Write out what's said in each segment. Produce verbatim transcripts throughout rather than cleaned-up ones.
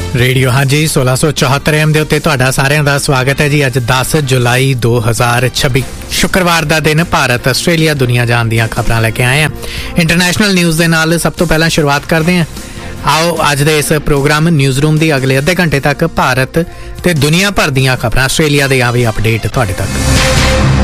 Radio हाँ जी सोलह सौ चौहत्तर एम के उत्ते तुहाडा सारिਆਂ ਦਾ स्वागत है जी। अज दस जुलाई दो हज़ार छब्बी शुक्रवार का दिन भारत आस्ट्रेलिया दुनिया जान ਦੀਆਂ खबरां लैके आए हैं इंटरनेशनल न्यूज़ के नाल। सब तो पहला शुरुआत करते हैं। आओ अज दे इस प्रोग्राम न्यूज़ रूम की अगले अद्धे घंटे तक भारत ते दुनिया भर ਦੀਆਂ खबरां आस्ट्रेलिया दे भी अपडेट तुहाडे तक।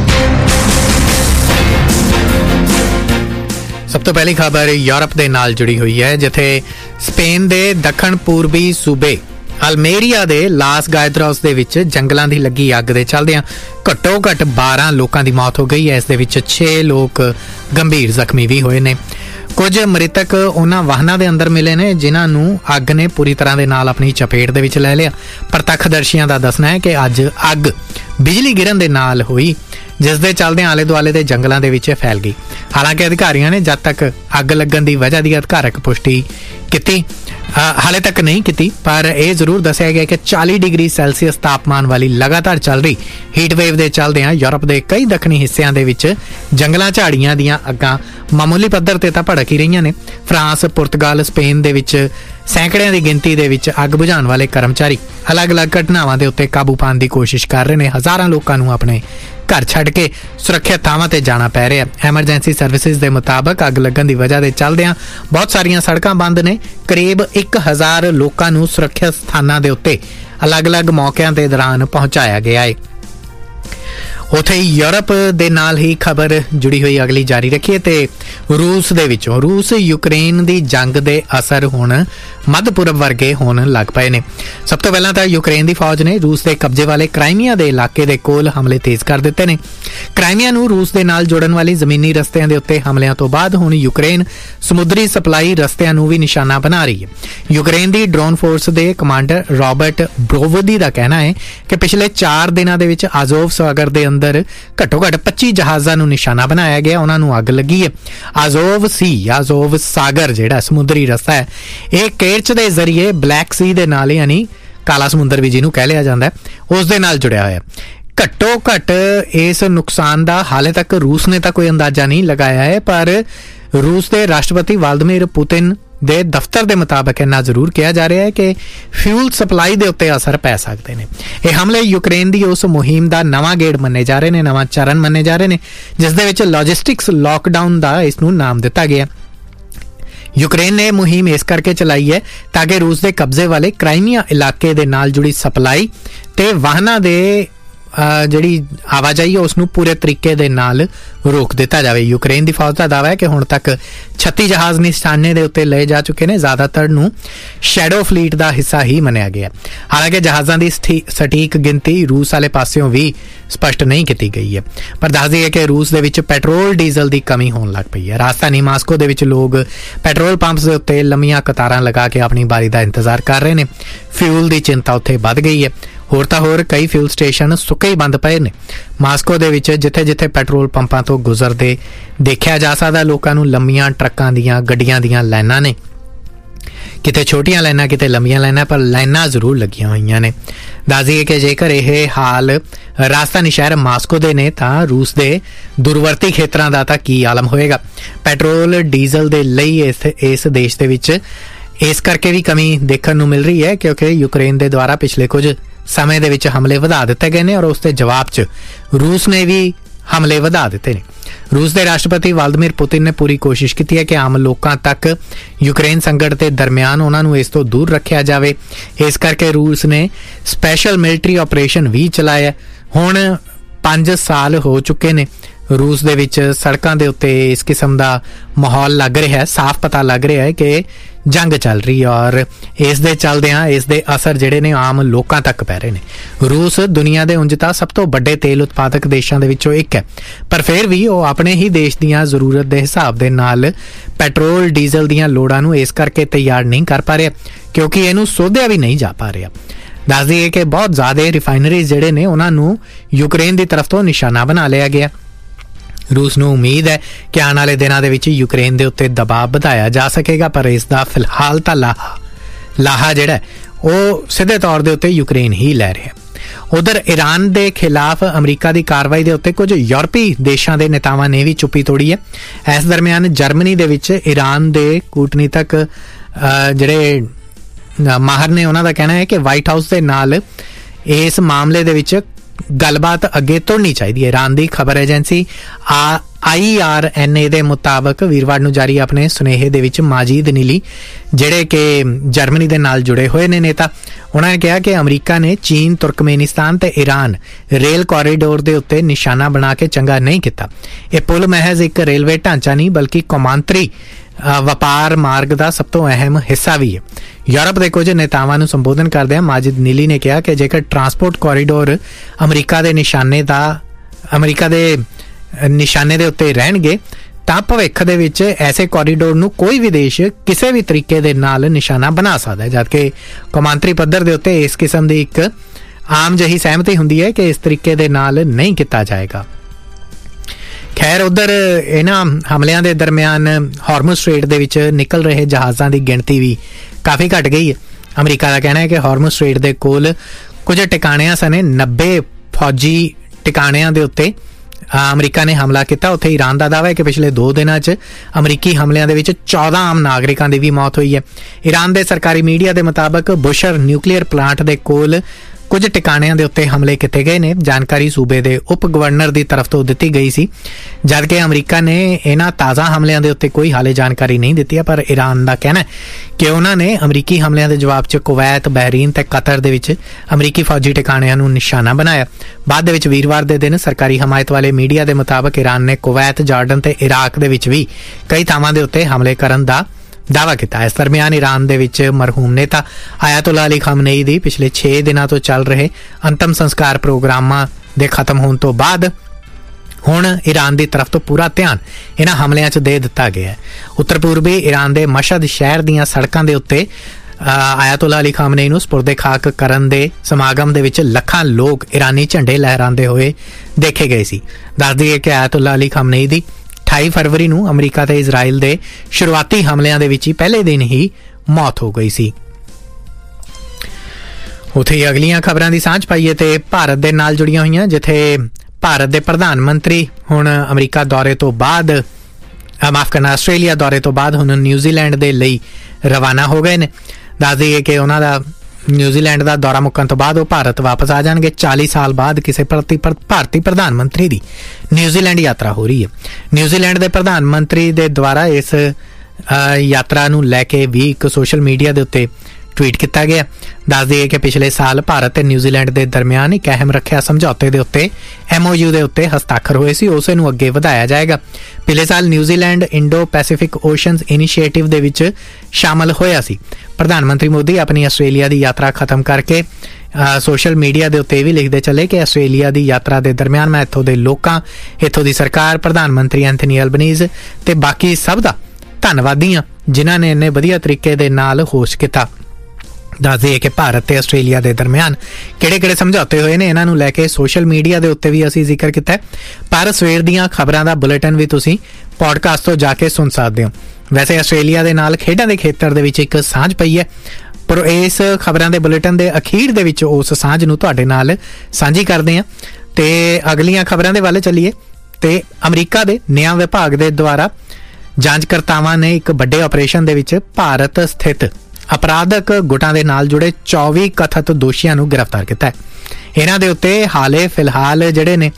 सब तो पहली खबर यूरोप के नाल जुड़ी हुई है, जिथे स्पेन के दक्षिण पूर्वी सूबे अल्मेरिया के लास गायद्रोस दे विच जंगलों की लगी अग के चलदियां घट्टो घट्ट बारह लोगों की मौत हो गई है। इस दे विच छे लोग गंभीर जख्मी भी होए ने। कुछ मृतक उन्हां वाहनां दे अंदर मिले ने जिन्हां नूं अग ने पूरी तरह दे नाल अपनी चपेट दे विच लै लिया। प्रतक्खदर्शियां दा दसना है कि अज अग बिजली गिरन दे नाल हुई, जिस दे चलदे आले दुआले दे जंगलों दे विच फैल गई। हालांकि अधिकारियों ने जद तक अग लगन की वजह की अधिकारक पुष्टि की हाले तक नहीं की, पर यह जरूर दसिया गया कि चालीस डिग्री सैल्सीयस तापमान वाली लगातार चल रही हीट वेव के चलदे यूरोप के कई दक्षिणी हिस्सों के जंगलों झाड़ियां दीयां अग्गां मामूली पद्धर ते तां भड़क ही रही ने। फ्रांस, पुर्तगाल, स्पेन दे विच सैकड़ियां की गिनती दे विच अग बुझाउण वाले कर्मचारी अलग अलग घटनावां दे उत्ते काबू पाउण दी कोशिश कर रहे हैं। हज़ारां लोकां नूं अपने घर छड्ड के सुरक्षित थावां ते जाना पै रहा है। एमरजेंसी सर्विसिज के मुताबक अग लगन की वजह के चलदियां बहुत सारियां सड़कां बंद ने। करीब एक हज़ार लोकां नूं सुरक्षित स्थानां दे उत्ते अलग अलग मौकिਆਂ के दौरान पहुंचाया गया है। उत्थे यूरोप दे नाल ही खबर जुड़ी हुई अगली जारी रखिए ते रूस दे विचों रूस यूक्रेन की जंग दे असर हुण मध्य पूरब वर्गे होण लग पए ने। सब तो पहलां तां यूक्रेन की फौज ने रूस के कब्जे वाले क्राइमिया के इलाके दे कोल हमले तेज कर दिते ने। क्राइमिया नूं रूस दे नाल जोड़न वाली जमीनी रस्तियां दे उत्ते हमलिਆਂ तो बाद हुण यूक्रेन समुद्री सप्लाई रस्तियां नूं भी निशाना बना रही है। यूक्रेन की ड्रोन फोर्स के कमांडर रॉबर्ट ब्रोवोदी का कहना है कि पिछले चार दिनों के विच आज़ोव सागर के अंदर घट्टो घट्ट पच्चीस जहाज़ों नूं निशाना बनाया गया, उन्हां नूं अग लगी है। आज़ोव सी आज़ोव सागर जिहड़ा समुद्री रस्ता है, यह केर्च के जरिए ब्लैक सी दे नाल यानी काला समुंदर भी जिन्हों कह लिया जाता है, उस दे नाल जुड़िया होया। घट्टो घट्ट इस नुकसान का हाले तक रूस ने तो कोई अंदाजा नहीं लगाया है, पर रूस के राष्ट्रपति व्लादिमीर पुतिन दे दफ्तर के मुताबिक इन्ना जरूर कहा जा रहा है कि फ्यूल सप्लाई के उत्ते असर पै सकते हैं। ये हमले यूक्रेन की उस मुहिम का नवा गेड़ मन्ने जा रहे हैं, नवा चरण मन्ने जा रहे हैं, जिस दे विच लॉजिस्टिक्स लॉकडाउन का इसनूं नाम दिता गया। यूक्रेन ने मुहिम इस करके चलाई है ताकि रूस के कब्जे वाले क्राइमिया इलाके दे नाल जुड़ी सप्लाई ते वाहनां दे जिहड़ी आवाजाही है उसनूं पूरे तरीके दे नाल रोक दिता जाए। यूक्रेन की फौज का दावा है कि हुण तक छत्ती जहाज़ निशाने के उत्ते लए जा चुके हैं। ज़्यादातर नूं शैडो फ्लीट का हिस्सा ही मनिया गया। हालांकि जहाज़ों की सटीक गिनती रूस वाले पासों भी स्पष्ट नहीं की गई है, पर दस दिए कि रूस दे विच पेट्रोल डीजल की कमी होने लग पई है। राजधानी मास्को दे विच लोग पेट्रोल पंप्स के उत्ते लंबियां कतारां लगा के अपनी बारी का इंतजार कर रहे हैं। फ्यूल की चिंता उत्थे वध गई है। होर तां होर कई फ्यूल स्टेशन सुक्के ही बंद पए ने। मास्को दे विच जिथे जिथे पेट्रोल पंपां तो गुजरदे देखा जा सकदा लोकां नूं लंबियां ट्रकां दीयां गड्डियां दीयां लाइनां ने, किते छोटियां लाइनां किते लंबियां लाइनां, पर लाइनां जरूर लगियां होईयां ने। दस दईए कि जेकर यह हाल राजधानी शहर मास्को दे ने तां रूस दे दूरवर्ती खेतरां दा तां की आलम होएगा। पेट्रोल डीजल दे लई इस इस देश दे विच इस करके भी कमी देखने नूं मिल रही है क्योंकि यूक्रेन दे द्वारा पिछले कुछ समय दे विच हमले वधा दिते गए ने और उसके जवाब च रूस ने भी हमले वधा दिते ने। रूस के राष्ट्रपति व्लादिमीर पुतिन ने पूरी कोशिश की है कि आम लोगों तक यूक्रेन संकट के दरमियान उन्होंने इस तो दूर रखा जाए। इस करके रूस ने स्पैशल मिलिटरी ऑपरेशन भी चलाया। हुण पांच साल हो चुके ने रूस दे विच सड़कों के उत्ते इस किस्म का माहौल लग रहा है। साफ पता लग रहा है कि जंग चल रही है और इस दे चलदियां इस दे असर जिहड़े ने आम लोकां तक पै रहे ने। रूस दुनिया के उंज तां सब तो वड्डे तेल उत्पादक देशों दे विचों एक है, पर फिर भी वो अपने ही देश दीयां जरूरत के हिसाब दे नाल पेट्रोल डीजल दीयां लोड़ां नूं इस करके तैयार नहीं कर पा रहा क्योंकि इहनूं सोधिया भी नहीं जा पा रहा। दस दईए कि बहुत ज़्यादा रिफाइनरीज जिहड़े ने उन्हां नूं यूक्रेन की तरफ तो निशाना बना लिया गया। रूस नूं उम्मीद है कि आने वाले दिनों के यूक्रेन के उत्ते दबाव बढ़ाया जा सकेगा, पर इसका फिलहाल तो लाहा लाहा जिहड़ा वो सीधे तौर के उत्ते यूक्रेन ही लै रहा है। उधर ईरान के खिलाफ अमरीका की कार्रवाई के उत्ते कुछ यूरोपी देशों के नेतावां ने भी चुप्पी तोड़ी है। इस दरमियान जर्मनी दे विच ईरान के कूटनीतिक जिहड़े ਮਾਹਰ ਨੇ ਉਹਨਾਂ ਦਾ ਕਹਿਣਾ ਹੈ ਕਿ ਵਾਈਟ ਹਾਊਸ ਦੇ ਨਾਲ ਇਸ ਮਾਮਲੇ ਦੇ ਵਿੱਚ ਗੱਲਬਾਤ ਅੱਗੇ ਤੁਰਨੀ ਚਾਹੀਦੀ ਹੈ। ਈਰਾਨ ਦੀ ਖਬਰ ਏਜੰਸੀ ਆਈ ਆਰ ਐਨ ਏ ਦੇ ਮੁਤਾਬਕ ਵੀਰਵਾਰ ਨੂੰ ਜਾਰੀ ਆਪਣੇ ਸੁਨੇਹੇ ਦੇ ਵਿੱਚ ਮਾਜਿਦ ਨੀਲੀ, ਜਿਹੜੇ ਕਿ ਜਰਮਨੀ ਦੇ ਨਾਲ ਜੁੜੇ ਹੋਏ ਨੇ ਨੇਤਾ, ਉਹਨਾਂ ਨੇ ਕਿਹਾ ਕਿ ਅਮਰੀਕਾ ਨੇ ਚੀਨ, ਤੁਰਕਮੇਨਿਸਤਾਨ ਤੇ ਈਰਾਨ ਰੇਲ ਕੋਰੀਡੋਰ ਦੇ ਉੱਤੇ ਨਿਸ਼ਾਨਾ ਬਣਾ ਕੇ ਚੰਗਾ ਨਹੀਂ ਕੀਤਾ। ਇਹ ਪੁਲ ਮਹਿਜ਼ ਇੱਕ ਰੇਲਵੇ ਢਾਂਚਾ ਨਹੀਂ ਬਲਕਿ ਕੌਮਾਂਤਰੀ ਵਪਾਰ ਮਾਰਗ ਦਾ ਸਭ ਤੋਂ ਅਹਿਮ ਹਿੱਸਾ ਵੀ ਹੈ। ਯੂਰਪ ਦੇ ਕੁਝ ਨੇਤਾਵਾਂ ਨੂੰ ਸੰਬੋਧਨ ਕਰਦਿਆਂ ਮਾਜਿਦ ਨੀਲੀ ਨੇ ਕਿਹਾ ਕਿ ਜੇਕਰ ਟਰਾਂਸਪੋਰਟ ਕੋਰੀਡੋਰ ਅਮਰੀਕਾ ਦੇ ਨਿਸ਼ਾਨੇ ਦਾ ਅਮਰੀਕਾ ਦੇ ਨਿਸ਼ਾਨੇ ਦੇ ਉੱਤੇ ਰਹਿਣਗੇ ਤਾਂ ਭਵਿੱਖ ਦੇ ਵਿੱਚ ਐਸੇ ਕੋਰੀਡੋਰ ਨੂੰ ਕੋਈ ਵੀ ਦੇਸ਼ ਕਿਸੇ ਵੀ ਤਰੀਕੇ ਦੇ ਨਾਲ ਨਿਸ਼ਾਨਾ ਬਣਾ ਸਕਦਾ ਹੈ, ਜਦਕਿ ਕੌਮਾਂਤਰੀ ਪੱਧਰ ਦੇ ਉੱਤੇ ਇਸ ਕਿਸਮ ਦੀ ਇੱਕ ਆਮ ਜਿਹੀ ਸਹਿਮਤੀ ਹੁੰਦੀ ਹੈ ਕਿ ਇਸ ਤਰੀਕੇ ਦੇ ਨਾਲ ਨਹੀਂ ਕੀਤਾ ਜਾਏਗਾ। ਖੈਰ, ਉਧਰ ਇਹਨਾਂ ਹਮਲਿਆਂ ਦੇ ਦਰਮਿਆਨ ਹਾਰਮੁਜ਼ ਸਟ੍ਰੇਟ ਦੇ ਵਿੱਚ ਨਿਕਲ ਰਹੇ ਜਹਾਜ਼ਾਂ ਦੀ ਗਿਣਤੀ ਵੀ ਕਾਫੀ ਘਟ ਗਈ ਹੈ। ਅਮਰੀਕਾ ਦਾ ਕਹਿਣਾ ਹੈ ਕਿ ਹਾਰਮੁਜ਼ ਸਟ੍ਰੇਟ ਦੇ ਕੋਲ ਕੁਝ ਟਿਕਾਣਿਆਂ ਸਣੇ ਨੱਬੇ ਫੌਜੀ ਟਿਕਾਣਿਆਂ ਦੇ ਉੱਤੇ ਅਮਰੀਕਾ ਨੇ ਹਮਲਾ ਕੀਤਾ। ਉੱਥੇ ਈਰਾਨ ਦਾ ਦਾਅਵਾ ਹੈ ਕਿ ਪਿਛਲੇ ਦੋ ਦਿਨਾਂ 'ਚ ਅਮਰੀਕੀ ਹਮਲਿਆਂ ਦੇ ਵਿੱਚ ਚੌਦਾਂ ਆਮ ਨਾਗਰਿਕਾਂ ਦੀ ਵੀ ਮੌਤ ਹੋਈ ਹੈ। ਈਰਾਨ ਦੇ ਸਰਕਾਰੀ ਮੀਡੀਆ ਦੇ ਮੁਤਾਬਕ ਬੁਸ਼ਰ ਨਿਊਕਲੀਅਰ ਪਲਾਂਟ ਦੇ ਕੋਲ ਕੁਝ ਟਿਕਾਣਿਆਂ ਦੇ ਉੱਤੇ ਹਮਲੇ ਕੀਤੇ ਗਏ ਨੇ। ਜਾਣਕਾਰੀ ਸੂਬੇ ਦੇ ਉਪ ਗਵਰਨਰ ਦੀ ਤਰਫ ਤੋਂ ਦਿੱਤੀ ਗਈ ਸੀ, ਜਦਕਿ ਅਮਰੀਕਾ ਨੇ ਇਹਨਾਂ ਤਾਜ਼ਾ ਹਮਲਿਆਂ ਦੇ ਉੱਤੇ ਕੋਈ ਹਾਲੇ ਜਾਣਕਾਰੀ ਨਹੀਂ ਦਿੱਤੀ ਹੈ। ਪਰ ਈਰਾਨ ਦਾ ਕਹਿਣਾ ਹੈ ਕਿ ਉਹਨਾਂ ਨੇ ਅਮਰੀਕੀ ਹਮਲਿਆਂ ਦੇ ਜਵਾਬ 'ਚ ਕੁਵੈਤ, ਬਹਿਰੀਨ ਤੇ ਕਤਰ ਦੇ ਵਿੱਚ ਅਮਰੀਕੀ ਫੌਜੀ ਟਿਕਾਣਿਆਂ ਨੂੰ ਨਿਸ਼ਾਨਾ ਬਣਾਇਆ। ਬਾਅਦ ਦੇ ਵਿੱਚ ਵੀਰਵਾਰ ਦੇ ਦਿਨ ਸਰਕਾਰੀ ਹਮਾਇਤ ਵਾਲੇ ਮੀਡੀਆ ਦੇ ਮੁਤਾਬਕ ਈਰਾਨ ਨੇ ਕੁਵੈਤ, ਜਾਰਡਨ ਤੇ ਇਰਾਕ ਦੇ ਵਿੱਚ ਵੀ ਕਈ ਥਾਵਾਂ ਦੇ ਉੱਤੇ ਹਮਲੇ ਕਰਨ ਦਾ ਦਾਅਵਾ ਕੀਤਾ। ਇਸ ਦਰਮਿਆਨ ਈਰਾਨ ਦੇ ਵਿੱਚ ਮਰਹੂਮ ਨੇਤਾ ਆਇਤੁੱਲਾ ਅਲੀ ਖਮਨੇਈ ਦੀ ਪਿਛਲੇ ਛੇ ਦਿਨਾਂ ਤੋਂ ਚੱਲ ਰਹੇ ਅੰਤਮ ਸੰਸਕਾਰ ਪ੍ਰੋਗਰਾਮਾਂ ਦੇ ਖਤਮ ਹੋਣ ਤੋਂ ਬਾਅਦ ਹੁਣ ਈਰਾਨ ਦੀ ਤਰਫ ਤੋਂ ਪੂਰਾ ਧਿਆਨ ਇਹਨਾਂ ਹਮਲਿਆਂ 'ਚ ਦੇ ਦਿੱਤਾ ਗਿਆ ਹੈ। ਉੱਤਰ ਪੂਰਬੀ ਈਰਾਨ ਦੇ ਮਸ਼ਹਦ ਸ਼ਹਿਰ ਦੀਆਂ ਸੜਕਾਂ ਦੇ ਉੱਤੇ ਆਇਤੁੱਲਾ ਅਲੀ ਖਮਨੇਈ ਨੂੰ ਸਪੁਰਦੇ ਖਾਕ ਕਰਨ ਦੇ ਸਮਾਗਮ ਦੇ ਵਿੱਚ ਲੱਖਾਂ ਲੋਕ ਈਰਾਨੀ ਝੰਡੇ ਲਹਿਰਾਉਂਦੇ ਹੋਏ ਦੇਖੇ ਗਏ ਸੀ। ਦੱਸ ਦਈਏ ਕਿ ਆਇਤੁੱਲਾ ਅਲੀ ਖਮਨੇਈ ਦੀ ਅਠਾਈ ਫਰਵਰੀ ਨੂੰ ਅਮਰੀਕਾ ਤੇ ਇਜ਼ਰਾਈਲ ਦੇ ਸ਼ੁਰੂਆਤੀ ਹਮਲਿਆਂ ਦੇ ਵਿੱਚ ਹੀ ਪਹਿਲੇ ਦਿਨ ਹੀ ਮੌਤ ਹੋ ਗਈ ਸੀ। ਉੱਥੇ ਹੀ ਅਗਲੀਆਂ ਖਬਰਾਂ ਦੀ ਸਾਂਝ ਪਾਈਏ ਤੇ ਭਾਰਤ ਦੇ ਨਾਲ ਜੁੜੀਆਂ ਹੋਈਆਂ, ਜਿੱਥੇ ਭਾਰਤ ਦੇ ਪ੍ਰਧਾਨ ਮੰਤਰੀ ਹੁਣ ਅਮਰੀਕਾ ਦੌਰੇ ਤੋਂ ਬਾਅਦ ਮਾਫ ਕਰਨਾ ਆਸਟ੍ਰੇਲੀਆ ਦੌਰੇ ਤੋਂ ਬਾਅਦ ਹੁਣ ਨਿਊਜ਼ੀਲੈਂਡ ਦੇ ਲਈ ਰਵਾਨਾ ਹੋ ਗਏ ਨੇ। ਦੱਸ ਦਈਏ ਕਿ ਉਹਨਾਂ ਦਾ ਨਿਊਜ਼ੀਲੈਂਡ ਦਾ ਦੌਰਾ ਮੁੱਕਣ ਤੋਂ ਬਾਅਦ ਉਹ ਭਾਰਤ ਵਾਪਸ ਆ ਜਾਣਗੇ। ਚਾਲੀ ਸਾਲ ਬਾਅਦ ਕਿਸੇ ਭਾਰਤੀ ਪ੍ਰਧਾਨ ਮੰਤਰੀ ਦੀ ਨਿਊਜ਼ੀਲੈਂਡ ਯਾਤਰਾ ਹੋ ਰਹੀ ਹੈ। ਨਿਊਜ਼ੀਲੈਂਡ ਦੇ ਪ੍ਰਧਾਨ ਮੰਤਰੀ ਦੇ ਦੁਆਰਾ ਇਸ ਯਾਤਰਾ ਨੂੰ ਲੈ ਕੇ ਵੀ ਇੱਕ ਸੋਸ਼ਲ ਮੀਡੀਆ ਦੇ ਉੱਤੇ ਟਵੀਟ ਕੀਤਾ ਗਿਆ। ਦੱਸ ਦਈਏ ਕਿ ਪਿਛਲੇ ਸਾਲ ਭਾਰਤ ਤੇ ਨਿਊਜ਼ੀਲੈਂਡ ਦੇ ਦਰਮਿਆਨ ਇੱਕ ਅਹਿਮ ਰੱਖਿਆ ਸਮਝੌਤੇ ਦੇ ਉੱਤੇ ਐਮ ਓ ਯੂ ਦੇ ਉੱਤੇ ਹਸਤਾਖਰ ਹੋਏ ਸੀ, ਉਸੇ ਨੂੰ ਅੱਗੇ ਵਧਾਇਆ ਜਾਏਗਾ। ਪਿਛਲੇ ਸਾਲ ਨਿਊਜ਼ੀਲੈਂਡ ਇੰਡੋ ਪੈਸੀਫਿਕ ਓਸ਼ਨਜ਼ ਇਨੀਸ਼ੀਏਟਿਵ ਦੇ ਵਿੱਚ ਸ਼ਾਮਲ ਹੋਇਆ ਸੀ। ਪ੍ਰਧਾਨ ਮੰਤਰੀ ਮੋਦੀ ਆਪਣੀ ਆਸਟ੍ਰੇਲੀਆ ਦੀ ਯਾਤਰਾ ਖਤਮ ਕਰਕੇ ਸੋਸ਼ਲ ਮੀਡੀਆ ਦੇ ਉੱਤੇ ਵੀ ਲਿਖਦੇ ਚੱਲੇ ਕਿ ਆਸਟ੍ਰੇਲੀਆ ਦੀ ਯਾਤਰਾ ਦੇ ਦਰਮਿਆਨ ਮੈਂ ਇੱਥੋਂ ਦੇ ਲੋਕਾਂ, ਇੱਥੋਂ ਦੀ ਸਰਕਾਰ, ਪ੍ਰਧਾਨ ਮੰਤਰੀ ਐਂਥਨੀ ਅਲਬਨੀਜ਼ ਤੇ ਬਾਕੀ ਸਭ ਦਾ ਧੰਨਵਾਦੀ ਹਾਂ ਜਿਨ੍ਹਾਂ ਨੇ ਇੰਨੇ ਵਧੀਆ ਤਰੀਕੇ ਦੇ ਨਾਲ ਹੋਸਟ ਕੀਤਾ। ਦੱਸ ਦਈਏ ਕਿ ਭਾਰਤ ਤੇ ਆਸਟ੍ਰੇਲੀਆ ਦੇ ਦਰਮਿਆਨ ਕਿਹੜੇ ਕਿਹੜੇ ਸਮਝੌਤੇ ਹੋਏ ਨੇ, ਇਹਨਾਂ ਨੂੰ ਲੈ ਕੇ ਸੋਸ਼ਲ ਮੀਡੀਆ ਦੇ ਉੱਤੇ ਵੀ ਅਸੀਂ ਜ਼ਿਕਰ ਕੀਤਾ ਹੈ। ਪਰ ਸਵੇਰ ਦੀਆਂ ਖਬਰਾਂ ਦਾ ਬੁਲੇਟਿਨ ਵੀ ਤੁਸੀਂ ਪੋਡਕਾਸਟ ਤੋਂ ਜਾ ਕੇ ਸੁਣ ਸਕਦੇ ਹੋ। ਵੈਸੇ ਆਸਟ੍ਰੇਲੀਆ ਦੇ ਨਾਲ ਖੇਡਾਂ ਦੇ ਖੇਤਰ ਦੇ ਵਿੱਚ ਇੱਕ ਸਾਂਝ ਪਈ ਹੈ, ਪਰ ਇਸ ਖਬਰਾਂ ਦੇ ਬੁਲੇਟਿਨ ਦੇ ਅਖੀਰ ਦੇ ਵਿੱਚ ਉਸ ਸਾਂਝ ਨੂੰ ਤੁਹਾਡੇ ਨਾਲ ਸਾਂਝੀ ਕਰਦੇ ਹਾਂ। ਤੇ ਅਗਲੀਆਂ ਖਬਰਾਂ ਦੇ ਵੱਲ ਚੱਲੀਏ ਤੇ ਅਮਰੀਕਾ ਦੇ ਨਿਆਂ ਵਿਭਾਗ ਦੇ ਦੁਆਰਾ ਜਾਂਚਕਰਤਾਵਾਂ ਨੇ ਇੱਕ ਵੱਡੇ ਆਪਰੇਸ਼ਨ ਦੇ ਵਿੱਚ ਭਾਰਤ ਸਥਿਤ ਅਪਰਾਧਕ ਗੁੱਟਾਂ ਦੇ ਨਾਲ ਜੁੜੇ ਚੌਵੀ ਕਥਿਤ ਦੋਸ਼ੀਆਂ ਨੂੰ ਗ੍ਰਿਫਤਾਰ ਕੀਤਾ ਹੈ। ਇਹਨਾਂ ਦੇ ਉੱਤੇ ਹਾਲੇ ਫਿਲਹਾਲ ਜਿਹੜੇ ਨੇ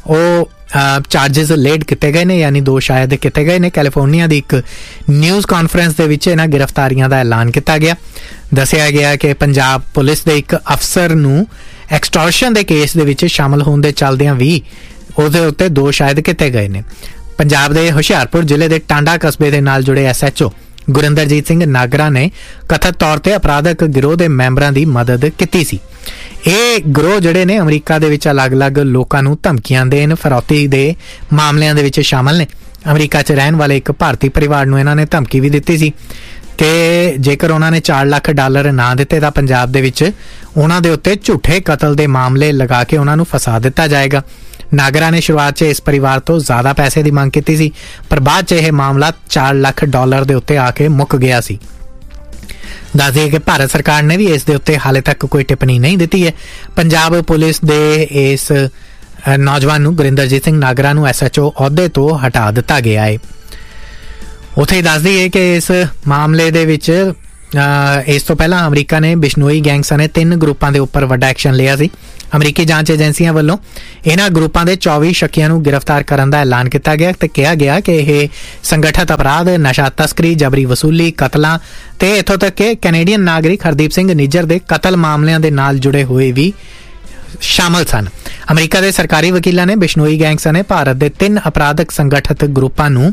ਉਹ ਚਾਰਜਿਸ ਲੇਡ ਕੀਤੇ ਗਏ ਨੇ, ਯਾਨੀ ਦੋਸ਼ ਆਇਦ ਕੀਤੇ ਗਏ ਨੇ। ਕੈਲੀਫੋਰਨੀਆ ਦੀ ਇੱਕ ਨਿਊਜ਼ ਕਾਨਫਰੰਸ ਦੇ ਵਿੱਚ ਇਹਨਾਂ ਗ੍ਰਿਫਤਾਰੀਆਂ ਦਾ ਐਲਾਨ ਕੀਤਾ ਗਿਆ। ਦੱਸਿਆ ਗਿਆ ਕਿ ਪੰਜਾਬ ਪੁਲਿਸ ਦੇ ਇੱਕ ਅਫਸਰ ਨੂੰ ਐਕਸਟੋਰਸ਼ਨ ਦੇ ਕੇਸ ਦੇ ਵਿੱਚ ਸ਼ਾਮਲ ਹੋਣ ਦੇ ਚੱਲਦਿਆਂ ਵੀ ਉਹਦੇ ਉੱਤੇ ਦੋਸ਼ ਆਇਦ ਕੀਤੇ ਗਏ ਨੇ। ਪੰਜਾਬ ਦੇ ਹੁਸ਼ਿਆਰਪੁਰ ਜ਼ਿਲ੍ਹੇ ਦੇ ਟਾਂਡਾ ਕਸਬੇ ਦੇ ਨਾਲ ਜੁੜੇ S H O Gurinderjit Singh Nagra ਨੇ ਕਥਿਤ ਤੌਰ ਤੇ ਅਪਰਾਧਕ ਗਿਰੋਹ ਦੇ ਮੈਂਬਰਾਂ ਦੀ ਮਦਦ ਕੀਤੀ ਸੀ। ਇਹ ਗਿਰੋਹ ਜਿਹੜੇ ਨੇ ਅਮਰੀਕਾ ਦੇ ਵਿੱਚ ਅਲੱਗ-ਅਲੱਗ ਲੋਕਾਂ ਨੂੰ ਧਮਕੀਆਂ ਦੇਣ, ਫਰੌਤੀ ਦੇ ਮਾਮਲਿਆਂ ਦੇ ਵਿੱਚ ਸ਼ਾਮਲ ਨੇ। ਅਮਰੀਕਾ 'ਚ ਰਹਿਣ ਵਾਲੇ ਇੱਕ ਭਾਰਤੀ ਪਰਿਵਾਰ ਨੂੰ ਇਹਨਾਂ ਨੇ ਧਮਕੀ ਵੀ ਦਿੱਤੀ ਸੀ ਕਿ ਜੇਕਰ ਉਹਨਾਂ ਨੇ ਚਾਰ ਲੱਖ ਡਾਲਰ ਨਾ ਦਿੱਤੇ ਤਾਂ ਪੰਜਾਬ ਦੇ ਵਿੱਚ ਉਹਨਾਂ ਦੇ ਉੱਤੇ ਝੂਠੇ ਕਤਲ ਦੇ ਮਾਮਲੇ ਲਗਾ ਕੇ ਉਹਨਾਂ ਨੂੰ ਫਸਾ ਦਿੱਤਾ ਜਾਏਗਾ। ਨਾਗਰਾ ਨੇ ਸ਼ੁਰੂਆਤ 'ਚ ਇਸ ਪਰਿਵਾਰ ਤੋਂ ਜ਼ਿਆਦਾ ਪੈਸੇ ਦੀ ਮੰਗ ਕੀਤੀ ਸੀ, ਪਰ ਬਾਅਦ 'ਚ ਇਹ ਮਾਮਲਾ ਚਾਰ ਲੱਖ ਡਾਲਰ ਦੇ ਉੱਤੇ ਆ ਕੇ ਮੁੱਕ ਗਿਆ ਸੀ। ਦੱਸ ਦਈਏ ਕਿ ਭਾਰਤ ਸਰਕਾਰ ਨੇ ਵੀ ਇਸ ਦੇ ਉੱਤੇ ਹਾਲੇ ਤੱਕ ਕੋਈ ਟਿੱਪਣੀ ਨਹੀਂ ਦਿੱਤੀ ਹੈ। ਪੰਜਾਬ ਪੁਲਿਸ ਦੇ ਇਸ ਨੌਜਵਾਨ ਨੂੰ ਗੁਰਿੰਦਰਜੀਤ ਸਿੰਘ ਨਾਗਰਾ ਨੂੰ ਐਸ ਐਚ ਓ ਅਹੁਦੇ ਤੋਂ ਹਟਾ ਦਿੱਤਾ ਗਿਆ ਹੈ। ਉੱਥੇ ਹੀ ਦੱਸ ਦਈਏ ਕਿ ਇਸ ਮਾਮਲੇ ਦੇ ਵਿੱਚ ਇਸ ਤੋਂ ਪਹਿਲਾਂ ਅਮਰੀਕਾ ਨੇ ਬਿਸ਼ਨੋਈ ਗੈਂਗ ਸਣੇ ਤਿੰਨ ਗਰੁੱਪਾਂ ਦੇ ਉੱਪਰ ਵੱਡਾ ਐਕਸ਼ਨ ਲਿਆ ਸੀ। ਅਮਰੀਕੀ ਜਾਂਚ ਏਜੰਸੀਆਂ ਵੱਲੋਂ ਇਹਨਾਂ ਗਰੁੱਪਾਂ ਦੇ ਚੌਵੀ ਸ਼ੱਕੀਆਂ ਨੂੰ ਗ੍ਰਿਫਤਾਰ ਕਰਨ ਦਾ ਐਲਾਨ ਕੀਤਾ ਗਿਆ ਤੇ ਕਿਹਾ ਗਿਆ ਕਿ ਇਹ ਸੰਗਠਿਤ ਅਪਰਾਧ, ਨਸ਼ਾ ਤਸਕਰੀ, ਜਬਰੀ ਵਸੂਲੀ, ਕਤਲਾਂ ਤੇ ਇੱਥੋਂ ਤੱਕ ਕਿ ਕੈਨੇਡੀਅਨ ਨਾਗਰਿਕ ਹਰਦੀਪ ਸਿੰਘ ਨਿੱਜਰ ਦੇ ਕਤਲ ਮਾਮਲਿਆਂ ਦੇ ਨਾਲ ਜੁੜੇ ਹੋਏ ਵੀ ਸ਼ਾਮਲ ਸਨ। ਅਮਰੀਕਾ ਦੇ ਸਰਕਾਰੀ ਵਕੀਲਾਂ ਨੇ ਬਿਸ਼ਨੋਈ ਗੈਂਗ ਸਣੇ ਭਾਰਤ ਦੇ ਤਿੰਨ ਅਪਰਾਧਕ ਸੰਗਠਿਤ ਗਰੁੱਪਾਂ ਨੂੰ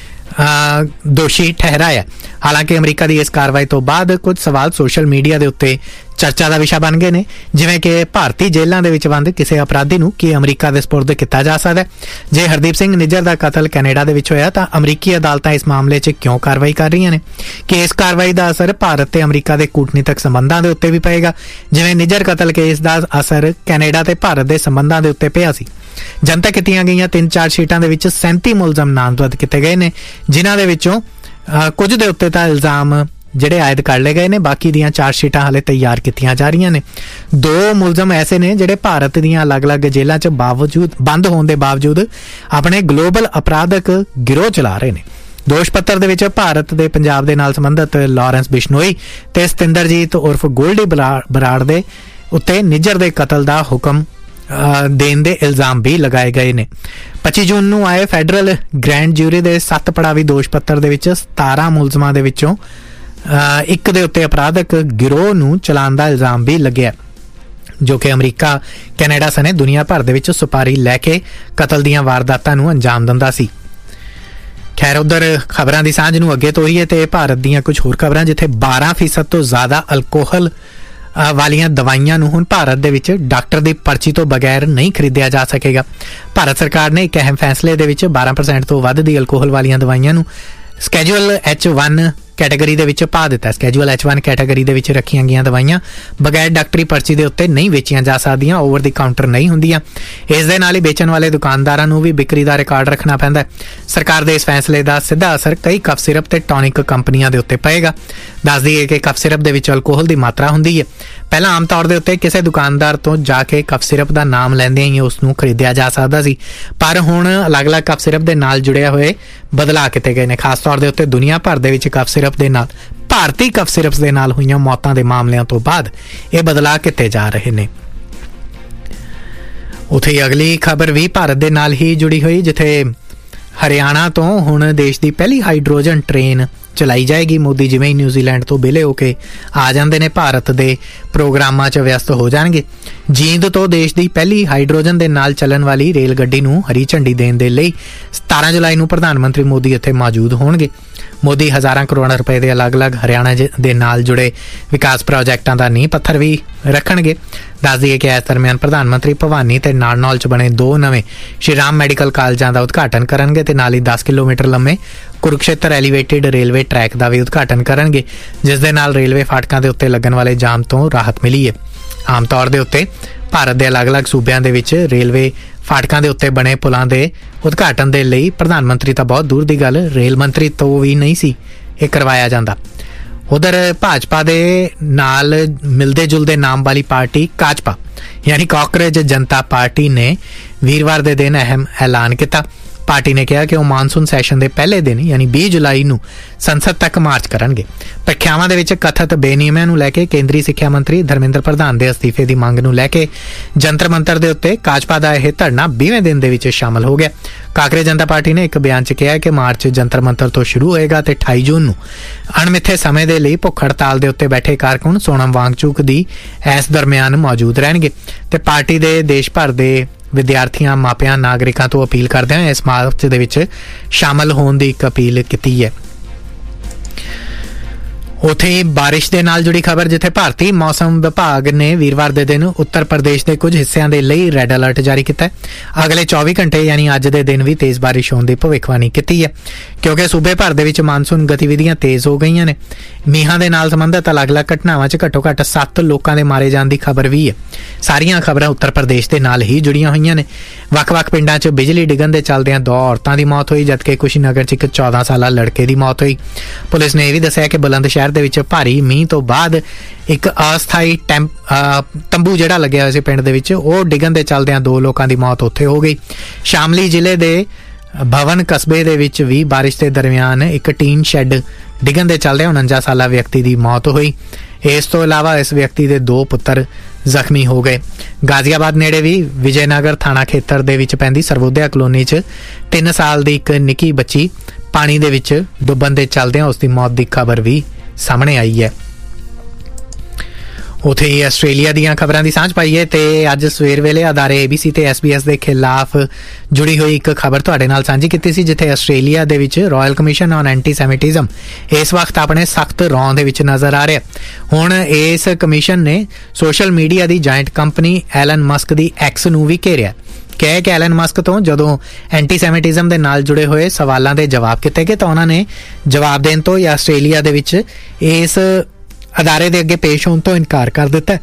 ਦੋਸ਼ੀ ਠਹਿਰਾਇਆ। ਹਾਲਾਂਕਿ ਅਮਰੀਕਾ ਦੀ ਇਸ ਕਾਰਵਾਈ ਤੋਂ ਬਾਅਦ ਕੁਝ ਸਵਾਲ ਸੋਸ਼ਲ ਮੀਡੀਆ ਦੇ ਉੱਤੇ ਚਰਚਾ ਦਾ ਵਿਸ਼ਾ ਬਣ ਗਏ ਨੇ, ਜਿਵੇਂ ਕਿ ਭਾਰਤੀ ਜੇਲ੍ਹਾਂ ਦੇ ਵਿੱਚ ਬੰਦ ਕਿਸੇ ਅਪਰਾਧੀ ਨੂੰ ਕੀ ਅਮਰੀਕਾ ਦੇ ਸਪੁਰਦ ਕੀਤਾ ਜਾ ਸਕਦਾ ਹੈ? ਜੇ ਹਰਦੀਪ ਸਿੰਘ ਨਿੱਜਰ ਦਾ ਕਤਲ ਕੈਨੇਡਾ ਦੇ ਵਿੱਚ ਹੋਇਆ ਤਾਂ ਅਮਰੀਕੀ ਅਦਾਲਤਾਂ ਇਸ ਮਾਮਲੇ 'ਚ ਕਿਉਂ ਕਾਰਵਾਈ ਕਰ ਰਹੀਆਂ ਨੇ? ਕਿ ਇਸ ਕਾਰਵਾਈ ਦਾ ਅਸਰ ਭਾਰਤ ਤੇ ਅਮਰੀਕਾ ਦੇ ਕੂਟਨੀਤਕ ਸੰਬੰਧਾਂ ਦੇ ਉੱਤੇ ਵੀ ਪਏਗਾ, ਜਿਵੇਂ ਨਿੱਜਰ ਕਤਲ ਕੇਸ ਦਾ ਅਸਰ ਕੈਨੇਡਾ ਤੇ ਭਾਰਤ ਦੇ ਸੰਬੰਧਾਂ ਦੇ ਉੱਤੇ ਪਿਆ ਸੀ। ਜਨਤਕ ਕੀਤੀਆਂ ਗਈਆਂ ਤਿੰਨ ਚਾਰ ਸ਼ੀਟਾਂ ਦੇ ਵਿੱਚ ਸੈਂਤੀ ਮੁਲਜ਼ਮ ਨਾਮਜ਼ਦ ਕੀਤੇ ਗਏ ਨੇ, ਜਿਨ੍ਹਾਂ ਦੇ ਵਿੱਚੋਂ ਕੁਝ ਦੇ ਉੱਤੇ ਤਾਂ ਇਲਜ਼ਾਮ ਜਿਹੜੇ ਆਇਦ ਕਰ ਲਏ ਗਏ ਨੇ, ਬਾਕੀ ਦੀਆਂ ਚਾਰ ਸ਼ੀਟਾਂ ਹਾਲੇ ਤਿਆਰ ਕੀਤੀਆਂ ਜਾ ਰਹੀਆਂ ਨੇ। ਦੋ ਮੁਲਜ਼ਮ ਐਸੇ ਨੇ ਜਿਹੜੇ ਭਾਰਤ ਦੀਆਂ ਅਲੱਗ-ਅਲੱਗ ਜੇਲ੍ਹਾਂ 'ਚ ਬਾਵਜੂਦ ਬੰਦ ਹੋਣ ਦੇ ਬਾਵਜੂਦ ਆਪਣੇ ਗਲੋਬਲ ਅਪਰਾਧਕ ਗਿਰੋਹ ਚਲਾ ਰਹੇ ਨੇ। ਦੋਸ਼ ਪੱਤਰ ਦੇ ਵਿੱਚ ਭਾਰਤ ਦੇ ਪੰਜਾਬ ਦੇ ਨਾਲ ਸੰਬੰਧਿਤ ਲਾਰੈਂਸ ਬਿਸ਼ਨੋਈ ਤੇ ਸਤਿੰਦਰਜੀਤ ਉਰਫ ਗੋਲਡੀ ਬਰਾੜ ਦੇ ਉੱਤੇ ਨਿੱਜਰ ਦੇ ਕਤਲ ਦਾ ਹੁਕਮ ਦੇਣ ਦੇ ਇਲਜ਼ਾਮ ਵੀ ਲਗਾਏ ਗਏ ਨੇ। ਪੱਚੀ ਜੂਨ ਨੂੰ ਆਏ ਫੈਡਰਲ ਗ੍ਰੈਂਡ ਜਿਊਰੀ ਦੇ ਸੱਤ ਪੜਾਵੀ ਦੋਸ਼ ਪੱਤਰ ਦੇ ਵਿੱਚ ਸਤਾਰਾਂ ਮੁਲਜ਼ਮਾਂ ਦੇ ਵਿੱਚੋਂ ਇੱਕ ਦੇ ਉੱਤੇ ਅਪਰਾਧਕ ਗਿਰੋਹ ਨੂੰ ਚਲਾਉਣ ਦਾ ਇਲਜ਼ਾਮ ਵੀ ਲੱਗਿਆ, ਜੋ ਕਿ ਅਮਰੀਕਾ, ਕੈਨੇਡਾ ਸਣੇ ਦੁਨੀਆ ਭਰ ਦੇ ਵਿੱਚ ਸੁਪਾਰੀ ਲੈ ਕੇ ਕਤਲ ਦੀਆਂ ਵਾਰਦਾਤਾਂ ਨੂੰ ਅੰਜਾਮ ਦਿੰਦਾ ਸੀ। ਖੈਰ, ਉਧਰ ਖਬਰਾਂ ਦੀ ਸਾਂਝ ਨੂੰ ਅੱਗੇ ਤੋਰੀਏ ਤੇ ਭਾਰਤ ਦੀਆਂ ਕੁਝ ਹੋਰ ਖਬਰਾਂ, ਜਿੱਥੇ ਬਾਰਾਂ ਫੀਸਦ ਤੋਂ ਜ਼ਿਆਦਾ ਅਲਕੋਹਲ ਵਾਲੀਆਂ ਦਵਾਈਆਂ ਨੂੰ ਹੁਣ ਭਾਰਤ ਦੇ ਵਿੱਚ ਡਾਕਟਰ ਦੀ ਪਰਚੀ ਤੋਂ ਬਗੈਰ ਨਹੀਂ ਖਰੀਦਿਆ ਜਾ ਸਕੇਗਾ। ਭਾਰਤ ਸਰਕਾਰ ਨੇ ਇੱਕ ਅਹਿਮ ਫੈਸਲੇ ਦੇ ਵਿੱਚ ਬਾਰਾਂ ਪਰਸੈਂਟ ਤੋਂ ਵੱਧ ਦੀ ਅਲਕੋਹਲ ਵਾਲੀਆਂ ਦਵਾਈਆਂ ਨੂੰ ਸਕੈਜੂਅਲ ਐਚ ਵਨ ਕੈਟਾਗਰੀ ਦੇ ਵਿੱਚ ਪਾ ਦਿੱਤਾ। ਸਕੈਜੂਅਲ ਐਚ ਵਨ ਕੈਟਾਗਰੀ ਦੇ ਵਿੱਚ ਰੱਖੀਆਂ ਗਈਆਂ ਦਵਾਈਆਂ ਬਗੈਰ ਡਾਕਟਰੀ ਪਰਚੀ ਦੇ ਉੱਤੇ ਨਹੀਂ ਵੇਚੀਆਂ ਜਾ ਸਕਦੀਆਂ, ਓਵਰ ਦੀ ਕਾਊਂਟਰ ਨਹੀਂ ਹੁੰਦੀਆਂ। ਇਸ ਦੇ ਨਾਲ ਹੀ ਵੇਚਣ ਵਾਲੇ ਦੁਕਾਨਦਾਰਾਂ ਨੂੰ ਵੀ ਵਿਕਰੀ ਦਾ ਰਿਕਾਰਡ ਰੱਖਣਾ ਪੈਂਦਾ ਹੈ। ਸਰਕਾਰ ਦੇ ਇਸ ਫੈਸਲੇ ਦਾ ਸਿੱਧਾ ਅਸਰ ਕਈ ਕਫ ਸਿਰਪ ਤੇ ਟੌਨਿਕ ਕੰਪਨੀਆਂ ਦੇ ਉੱਤੇ ਪਏਗਾ। ਦੱਸ ਦਈਏ ਕਿ ਕਫ ਸਿਰਪ ਦੇ ਵਿੱਚ ਅਲਕੋਹਲ ਦੀ ਮਾਤਰਾ ਹੁੰਦੀ ਹੈ। ਪਹਿਲਾਂ ਆਮ ਤੌਰ ਦੇ ਉੱਤੇ ਕਿਸੇ ਦੁਕਾਨਦਾਰ ਤੋਂ ਜਾ ਕੇ ਕਫ ਸਿਰਪ ਦਾ ਨਾਮ ਲੈਂਦਿਆਂ ਹੀ ਉਸ ਨੂੰ ਖਰੀਦਿਆ ਜਾ ਸਕਦਾ ਸੀ, ਪਰ ਹੁਣ ਅਲੱਗ-ਅਲੱਗ ਕਫ ਸਿਰਪ ਦੇ ਨਾਲ ਜੁੜਿਆ ਹੋਏ ਬਦਲਾਅ ਕੀਤੇ ਗਏ ਨੇ। ਖਾਸ ਤੌਰ ਦੇ ਉੱਤੇ ਦੁਨੀਆ ਭਰ ਦੇ ਵਿੱਚ ਕਫ ਸਿਰਪ ਦੇ ਨਾਲ ਭਾਰਤੀ ਕਫ ਸਿਰਪ ਦੇ ਨਾਲ ਹੋਈਆਂ ਮੌਤਾਂ ਦੇ ਮਾਮਲਿਆਂ ਤੋਂ ਬਾਅਦ ਇਹ ਬਦਲਾਅ ਕੀਤੇ ਜਾ ਰਹੇ ਨੇ। ਉੱਥੇ ਅਗਲੀ ਖਬਰ ਵੀ ਭਾਰਤ ਦੇ ਨਾਲ ਹੀ ਜੁੜੀ ਹੋਈ, ਜਿੱਥੇ ਹਰਿਆਣਾ ਤੋਂ ਹੁਣ ਦੇਸ਼ ਦੀ ਪਹਿਲੀ ਹਾਈਡਰੋਜਨ ਟ੍ਰੇਨ ਚਲਾਈ ਜਾਏਗੀ। ਮੋਦੀ ਜਿਵੇਂ ਹੀ ਨਿਊਜ਼ੀਲੈਂਡ ਤੋਂ ਵਿਹਲੇ ਹੋ ਕੇ ਆ ਜਾਂਦੇ ਨੇ, ਭਾਰਤ ਦੇ ਪ੍ਰੋਗਰਾਮਾਂ 'ਚ ਵਿਅਸਤ ਹੋ ਜਾਣਗੇ। ਜੀਂਦ ਤੋਂ ਦੇਸ਼ ਦੀ ਪਹਿਲੀ ਹਾਈਡਰੋਜਨ ਦੇ ਨਾਲ ਚੱਲਣ ਵਾਲੀ ਰੇਲ ਗੱਡੀ ਨੂੰ ਹਰੀ ਝੰਡੀ ਦੇਣ ਦੇ ਲਈ ਸਤਾਰਾਂ ਜੁਲਾਈ ਨੂੰ ਪ੍ਰਧਾਨ ਮੰਤਰੀ ਮੋਦੀ ਇੱਥੇ ਮੌਜੂਦ ਹੋਣਗੇ। ਮੋਦੀ ਹਜ਼ਾਰਾਂ ਕਰੋੜ ਰੁਪਏ ਦੇ ਅਲੱਗ-ਅਲੱਗ ਹਰਿਆਣਾ ਦੇ ਨਾਲ ਜੁੜੇ ਵਿਕਾਸ ਪ੍ਰੋਜੈਕਟਾਂ ਦਾ ਨੀਂਹ ਪੱਥਰ ਵੀ ਰੱਖਣਗੇ। ਦੱਸ ਦਈਏ ਕਿ ਇਸ ਦਰਮਿਆਨ ਪ੍ਰਧਾਨ ਮੰਤਰੀ ਭਵਾਨੀ ਤੇ ਨਾਰਨੌਲ 'ਚ ਬਣੇ ਦੋ ਨਵੇਂ ਸ਼੍ਰੀ ਰਾਮ ਮੈਡੀਕਲ ਕਾਲਜਾਂ ਦਾ ਉਦਘਾਟਨ ਕਰਨਗੇ ਤੇ ਨਾਲ ਹੀ ਦਸ ਕਿਲੋਮੀਟਰ ਲੰਮੇ ਕੁਰੂਕਸ਼ੇਤਰ ਐਲੀਵੇਟਿਡ ਰੇਲਵੇ ਟਰੈਕ ਦਾ ਵੀ ਉਦਘਾਟਨ ਕਰਨਗੇ, ਜਿਸ ਦੇ ਨਾਲ ਰੇਲਵੇ ਫਾਟਕਾਂ ਦੇ ਉੱਤੇ ਲੱਗਣ ਵਾਲੇ ਜਾਮ ਤੋਂ ਰਾਹਤ ਮਿਲੀ ਹੈ। ਆਮ ਤੌਰ ਦੇ ਉੱਤੇ ਭਾਰਤ ਦੇ ਅਲੱਗ-ਅਲੱਗ ਸੂਬਿਆਂ ਦੇ ਵਿੱਚ ਰੇਲਵੇ ਫਾਟਕਾਂ ਦੇ ਉੱਤੇ ਬਣੇ ਪੁਲਾਂ ਦੇ ਉਦਘਾਟਨ ਦੇ ਲਈ ਪ੍ਰਧਾਨ ਮੰਤਰੀ ਤਾਂ ਬਹੁਤ ਦੂਰ ਦੀ ਗੱਲ, ਰੇਲ ਮੰਤਰੀ ਤੋਂ ਵੀ ਨਹੀਂ ਸੀ ਇਹ ਕਰਵਾਇਆ ਜਾਂਦਾ। ਉਧਰ ਭਾਜਪਾ ਦੇ ਨਾਲ ਮਿਲਦੇ ਜੁਲਦੇ ਨਾਮ ਵਾਲੀ ਪਾਰਟੀ ਕਾਜਪਾ ਯਾਨੀ ਕਾਕਰੋਚ ਜਨਤਾ ਪਾਰਟੀ ਨੇ ਵੀਰਵਾਰ ਦੇ ਦਿਨ ਅਹਿਮ ਐਲਾਨ ਕੀਤਾ। ਪਾਰਟੀ ਨੇ ਕਿਹਾ ਕਿ ਉਹ ਮਾਨਸੂਨ ਸੈਸ਼ਨ ਦੇ ਪਹਿਲੇ ਦਿਨ ਯਾਨੀ ਵੀਹ ਜੁਲਾਈ ਨੂੰ ਸੰਸਦ ਤੱਕ ਮਾਰਚ ਕਰਨਗੇ। ਪ੍ਰੀਖਿਆਵਾਂ ਦੇ ਵਿੱਚ ਕਥਿਤ ਬੇਨਿਯਮੀਆਂ ਨੂੰ ਲੈ ਕੇ ਕੇਂਦਰੀ ਸਿੱਖਿਆ ਮੰਤਰੀ ਧਰਮਿੰਦਰ ਪ੍ਰਧਾਨ ਦੇ ਅਸਤੀਫੇ ਦੀ ਮੰਗ ਨੂੰ ਲੈ ਕੇ ਜੰਤਰ ਮੰਤਰ ਦੇ ਉੱਤੇ ਕਾਜਪਾ ਦਾ ਇਹ ਧਰਨਾ ਵੀਹਵੇਂ ਦਿਨ ਦੇ ਵਿੱਚ ਸ਼ਾਮਲ ਹੋ ਗਿਆ। ਕਾਂਗਰਸ ਜਨਤਾ ਪਾਰਟੀ ਨੇ ਇੱਕ ਬਿਆਨ 'ਚ ਕਿਹਾ ਕਿ ਮਾਰਚ ਜੰਤਰ ਮੰਤਰ ਤੋਂ ਸ਼ੁਰੂ ਹੋਏਗਾ ਤੇ ਅਠਾਈ ਜੂਨ ਨੂੰ ਅਣਮਿੱਥੇ ਸਮੇਂ ਦੇ ਲਈ ਭੁੱਖ ਹੜਤਾਲ ਦੇ ਉੱਤੇ ਬੈਠੇ ਕਾਰਕੁਨ ਸੋਨਮ ਵਾਂਗਚੁਕ ਦੀ ਇਸ ਦਰਮਿਆਨ ਮੌਜੂਦ ਰਹਿਣਗੇ ਤੇ ਪਾਰਟੀ ਦੇ ਦੇਸ਼ ਭਰ ਦੇ ਵਿਦਿਆਰਥੀਆਂ, ਮਾਪਿਆਂ, ਨਾਗਰਿਕਾਂ ਤੋਂ ਅਪੀਲ ਕਰਦੇ ਹਾਂ ਇਸ ਮਾਰਚ ਦੇ ਵਿੱਚ ਸ਼ਾਮਲ ਹੋਣ ਦੀ ਇੱਕ ਅਪੀਲ ਕੀਤੀ ਹੈ। ਉੱਥੇ ਹੀ ਬਾਰਿਸ਼ ਦੇ ਨਾਲ ਜੁੜੀ ਖਬਰ, ਜਿੱਥੇ ਭਾਰਤੀ ਮੌਸਮ ਵਿਭਾਗ ਨੇ ਵੀਰਵਾਰ ਦੇ ਦਿਨ ਉੱਤਰ ਪ੍ਰਦੇਸ਼ ਦੇ ਕੁਝ ਹਿੱਸਿਆਂ ਦੇ ਲਈ ਰੈੱਡ ਅਲਰਟ ਜਾਰੀ ਕੀਤਾ ਹੈ। ਅਗਲੇ ਚੌਵੀ ਘੰਟੇ ਯਾਨੀ ਅੱਜ ਦੇ ਦਿਨ ਵੀ ਤੇਜ਼ ਬਾਰਿਸ਼ ਹੋਣ ਦੀ ਭਵਿੱਖਬਾਣੀ ਕੀਤੀ ਹੈ, ਕਿਉਂਕਿ ਸੂਬੇ ਭਰ ਦੇ ਵਿੱਚ ਮਾਨਸੂਨ ਗਤੀਵਿਧੀਆਂ ਤੇਜ਼ ਹੋ ਗਈਆਂ ਨੇ। ਮੀਂਹਾਂ ਦੇ ਨਾਲ ਸੰਬੰਧਿਤ ਅਲੱਗ-ਅਲੱਗ ਘਟਨਾਵਾਂ 'ਚ ਘੱਟੋ ਘੱਟ ਸੱਤ ਲੋਕਾਂ ਦੇ ਮਾਰੇ ਜਾਣ ਦੀ ਖਬਰ ਵੀ ਹੈ। ਸਾਰੀਆਂ ਖਬਰਾਂ ਉੱਤਰ ਪ੍ਰਦੇਸ਼ ਦੇ ਨਾਲ ਹੀ ਜੁੜੀਆਂ ਹੋਈਆਂ ਨੇ। ਵੱਖ-ਵੱਖ ਪਿੰਡਾਂ 'ਚ ਬਿਜਲੀ ਡਿੱਗਣ ਦੇ ਚੱਲਦਿਆਂ ਦੋ ਔਰਤਾਂ ਦੀ ਮੌਤ ਹੋਈ, ਜਦਕਿ ਕੁਸ਼ੀਨਗਰ 'ਚ ਇੱਕ ਚੌਦਾਂ ਸਾਲਾ ਲੜਕੇ ਦੀ ਮੌਤ ਹੋਈ। ਪੁਲਿਸ ਨੇ ਇਹ ਵੀ ਦੱਸਿਆ ਕਿ ਬੁਲੰਦ ਸ਼ਹਿਰ ਦੇ ਵਿੱਚ ਭਾਰੀ ਮੀਂਹ ਤੋਂ ਬਾਅਦ ਇੱਕ ਅਸਥਾਈ ਤੰਬੂ ਜਿਹੜਾ ਲੱਗਿਆ ਹੋਇਆ ਸੀ ਪਿੰਡ ਦੇ ਵਿੱਚ, ਉਹ ਡਿੱਗਣ ਦੇ ਚੱਲਦਿਆਂ ਦੋ ਲੋਕਾਂ ਦੀ ਮੌਤ ਉੱਥੇ ਹੋ ਗਈ। ਸ਼ਾਮਲੀ ਜ਼ਿਲ੍ਹੇ ਦੇ ਭਵਨ ਕਸਬੇ ਦੇ ਵਿੱਚ ਵੀ ਬਾਰਿਸ਼ ਦੇ ਦਰਮਿਆਨ ਇੱਕ ਟੀਨ ਸ਼ੈੱਡ ਡਿੱਗਣ ਦੇ ਚੱਲਦੇ ਉਨੰਜਾ ਸਾਲਾ ਵਿਅਕਤੀ ਦੀ ਮੌਤ ਹੋਈ। ਇਸ ਤੋਂ ਇਲਾਵਾ ਇਸ ਵਿਅਕਤੀ ਦੇ ਦੋ ਪੁੱਤਰ ਜ਼ਖਮੀ ਹੋ ਗਏ। ਗਾਜ਼ੀਆਬਾਦ ਨੇੜੇ ਵੀ ਵਿਜੇਨਗਰ ਥਾਣਾ ਖੇਤਰ ਦੇ ਵਿੱਚ ਪੈਂਦੀ ਸਰਵੋਦਿਆ ਕਲੋਨੀ 'ਚ ਤਿੰਨ ਸਾਲ ਦੀ ਇੱਕ ਨਿੱਕੀ ਬੱਚੀ ਪਾਣੀ ਦੇ ਵਿੱਚ ਡੁੱਬਣ ਦੇ ਚੱਲਦਿਆਂ ਉਸ ਦੀ ਮੌਤ ਦੀ ਖਬਰ ਵੀ ਸਾਹਮਣੇ ਆਈ ਹੈ। ਉੱਥੇ ਹੀ ਆਸਟ੍ਰੇਲੀਆ ਦੀਆਂ ਖਬਰਾਂ ਦੀ ਸਾਂਝ ਪਾਈਏ ਤੇ ਅੱਜ ਸਵੇਰ ਵੇਲੇ ਅਦਾਰੇ ਏ ਬੀ ਸੀ ਤੇ ਐਸ ਬੀ ਐਸ ਦੇ ਖਿਲਾਫ ਜੁੜੀ ਹੋਈ ਇੱਕ ਖਬਰ ਤੁਹਾਡੇ ਨਾਲ ਸਾਂਝੀ ਕੀਤੀ ਸੀ, ਜਿੱਥੇ ਆਸਟ੍ਰੇਲੀਆ ਦੇ ਵਿੱਚ ਰਾਇਲ ਕਮਿਸ਼ਨ ਔਨ ਐਂਟੀ ਸੈਮਿਟਿਜ਼ਮ ਇਸ ਵਕਤ ਆਪਣੇ ਸਖਤ ਰੌਂ ਦੇ ਵਿੱਚ ਨਜ਼ਰ ਆ ਰਿਹਾ। ਹੁਣ ਇਸ ਕਮਿਸ਼ਨ ਨੇ ਸੋਸ਼ਲ ਮੀਡੀਆ ਦੀ ਜਾਇੰਟ ਕੰਪਨੀ ਐਲਨ ਮਸਕ ਦੀ ਐਕਸ ਨੂੰ ਵੀ ਘੇਰਿਆ। ਕਹਿ ਕਿ ਐਲਨ ਮਸਕ ਤੋਂ ਜਦੋਂ ਐਂਟੀ ਸੈਮਿਟਿਜ਼ਮ ਦੇ ਨਾਲ ਜੁੜੇ ਹੋਏ ਸਵਾਲਾਂ ਦੇ ਜਵਾਬ ਕੀਤੇ ਗਏ ਤਾਂ ਉਹਨਾਂ ਨੇ ਜਵਾਬ ਦੇਣ ਤੋਂ ਜਾਂ ਆਸਟ੍ਰੇਲੀਆ ਦੇ ਵਿੱਚ ਇਸ ਅਦਾਰੇ ਦੇ ਅੱਗੇ ਪੇਸ਼ ਹੋਣ ਤੋਂ ਇਨਕਾਰ ਕਰ ਦਿੱਤਾ।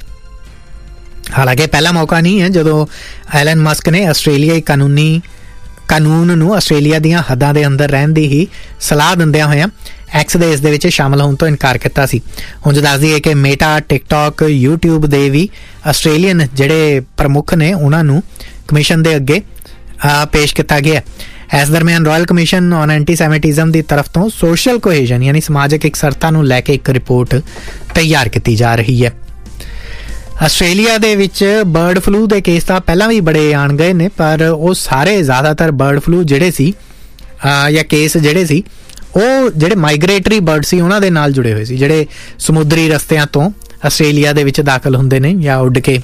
ਹਾਲਾਂਕਿ ਪਹਿਲਾ ਮੌਕਾ ਨਹੀਂ ਹੈ ਜਦੋਂ ਐਲਨ ਮਸਕ ਨੇ ਆਸਟ੍ਰੇਲੀਆਈ ਕਾਨੂੰਨੀ ਕਾਨੂੰਨ ਨੂੰ ਆਸਟ੍ਰੇਲੀਆ ਦੀਆਂ ਹੱਦਾਂ ਦੇ ਅੰਦਰ ਰਹਿਣ ਦੀ ਹੀ ਸਲਾਹ ਦਿੰਦਿਆਂ ਹੋਇਆਂ ਐਕਸ ਦੇ ਇਸ ਦੇ ਵਿੱਚ ਸ਼ਾਮਲ ਹੋਣ ਤੋਂ ਇਨਕਾਰ ਕੀਤਾ ਸੀ। ਹੁਣ ਦੱਸ ਦਈਏ ਕਿ ਮੇਟਾ, ਟਿਕਟੌਕ, ਯੂਟਿਊਬ ਦੇ ਵੀ ਆਸਟ੍ਰੇਲੀਅਨ ਜਿਹੜੇ ਪ੍ਰਮੁੱਖ ਨੇ ਉਹਨਾਂ ਨੂੰ ਕਮਿਸ਼ਨ ਦੇ ਅੱਗੇ ਪੇਸ਼ ਕੀਤਾ ਗਿਆ। ਇਸ ਦਰਮਿਆਨ ਰਾਇਲ ਕਮਿਸ਼ਨ ਔਨ ਐਂਟੀ ਸੈਮਿਟਿਜ਼ਮ ਦੀ ਤਰਫ ਤੋਂ ਸੋਸ਼ਲ ਕੋਹੇਜ਼ਨ ਯਾਨੀ ਸਮਾਜਿਕ ਇਕਸਰਤਾ ਨੂੰ ਲੈ ਕੇ ਇੱਕ ਰਿਪੋਰਟ ਤਿਆਰ ਕੀਤੀ ਜਾ ਰਹੀ ਹੈ। ਆਸਟ੍ਰੇਲੀਆ ਦੇ ਵਿੱਚ ਬਰਡ ਫਲੂ ਦੇ ਕੇਸ ਤਾਂ ਪਹਿਲਾਂ ਵੀ ਬੜੇ ਆਣ ਗਏ ਨੇ, ਪਰ ਉਹ ਸਾਰੇ ਜ਼ਿਆਦਾਤਰ ਬਰਡ ਫਲੂ ਜਿਹੜੇ ਸੀ ਜਾਂ ਕੇਸ ਜਿਹੜੇ ਸੀ ਉਹ ਜਿਹੜੇ ਮਾਈਗ੍ਰੇਟਰੀ ਬਰਡ ਸੀ ਉਹਨਾਂ ਦੇ ਨਾਲ ਜੁੜੇ ਹੋਏ ਸੀ, ਜਿਹੜੇ ਸਮੁੰਦਰੀ ਰਸਤਿਆਂ ਤੋਂ ਆਸਟ੍ਰੇਲੀਆ ਦੇ ਵਿੱਚ ਦਾਖਲ ਹੁੰਦੇ ਨੇ ਜਾਂ ਉੱਡ ਕੇ।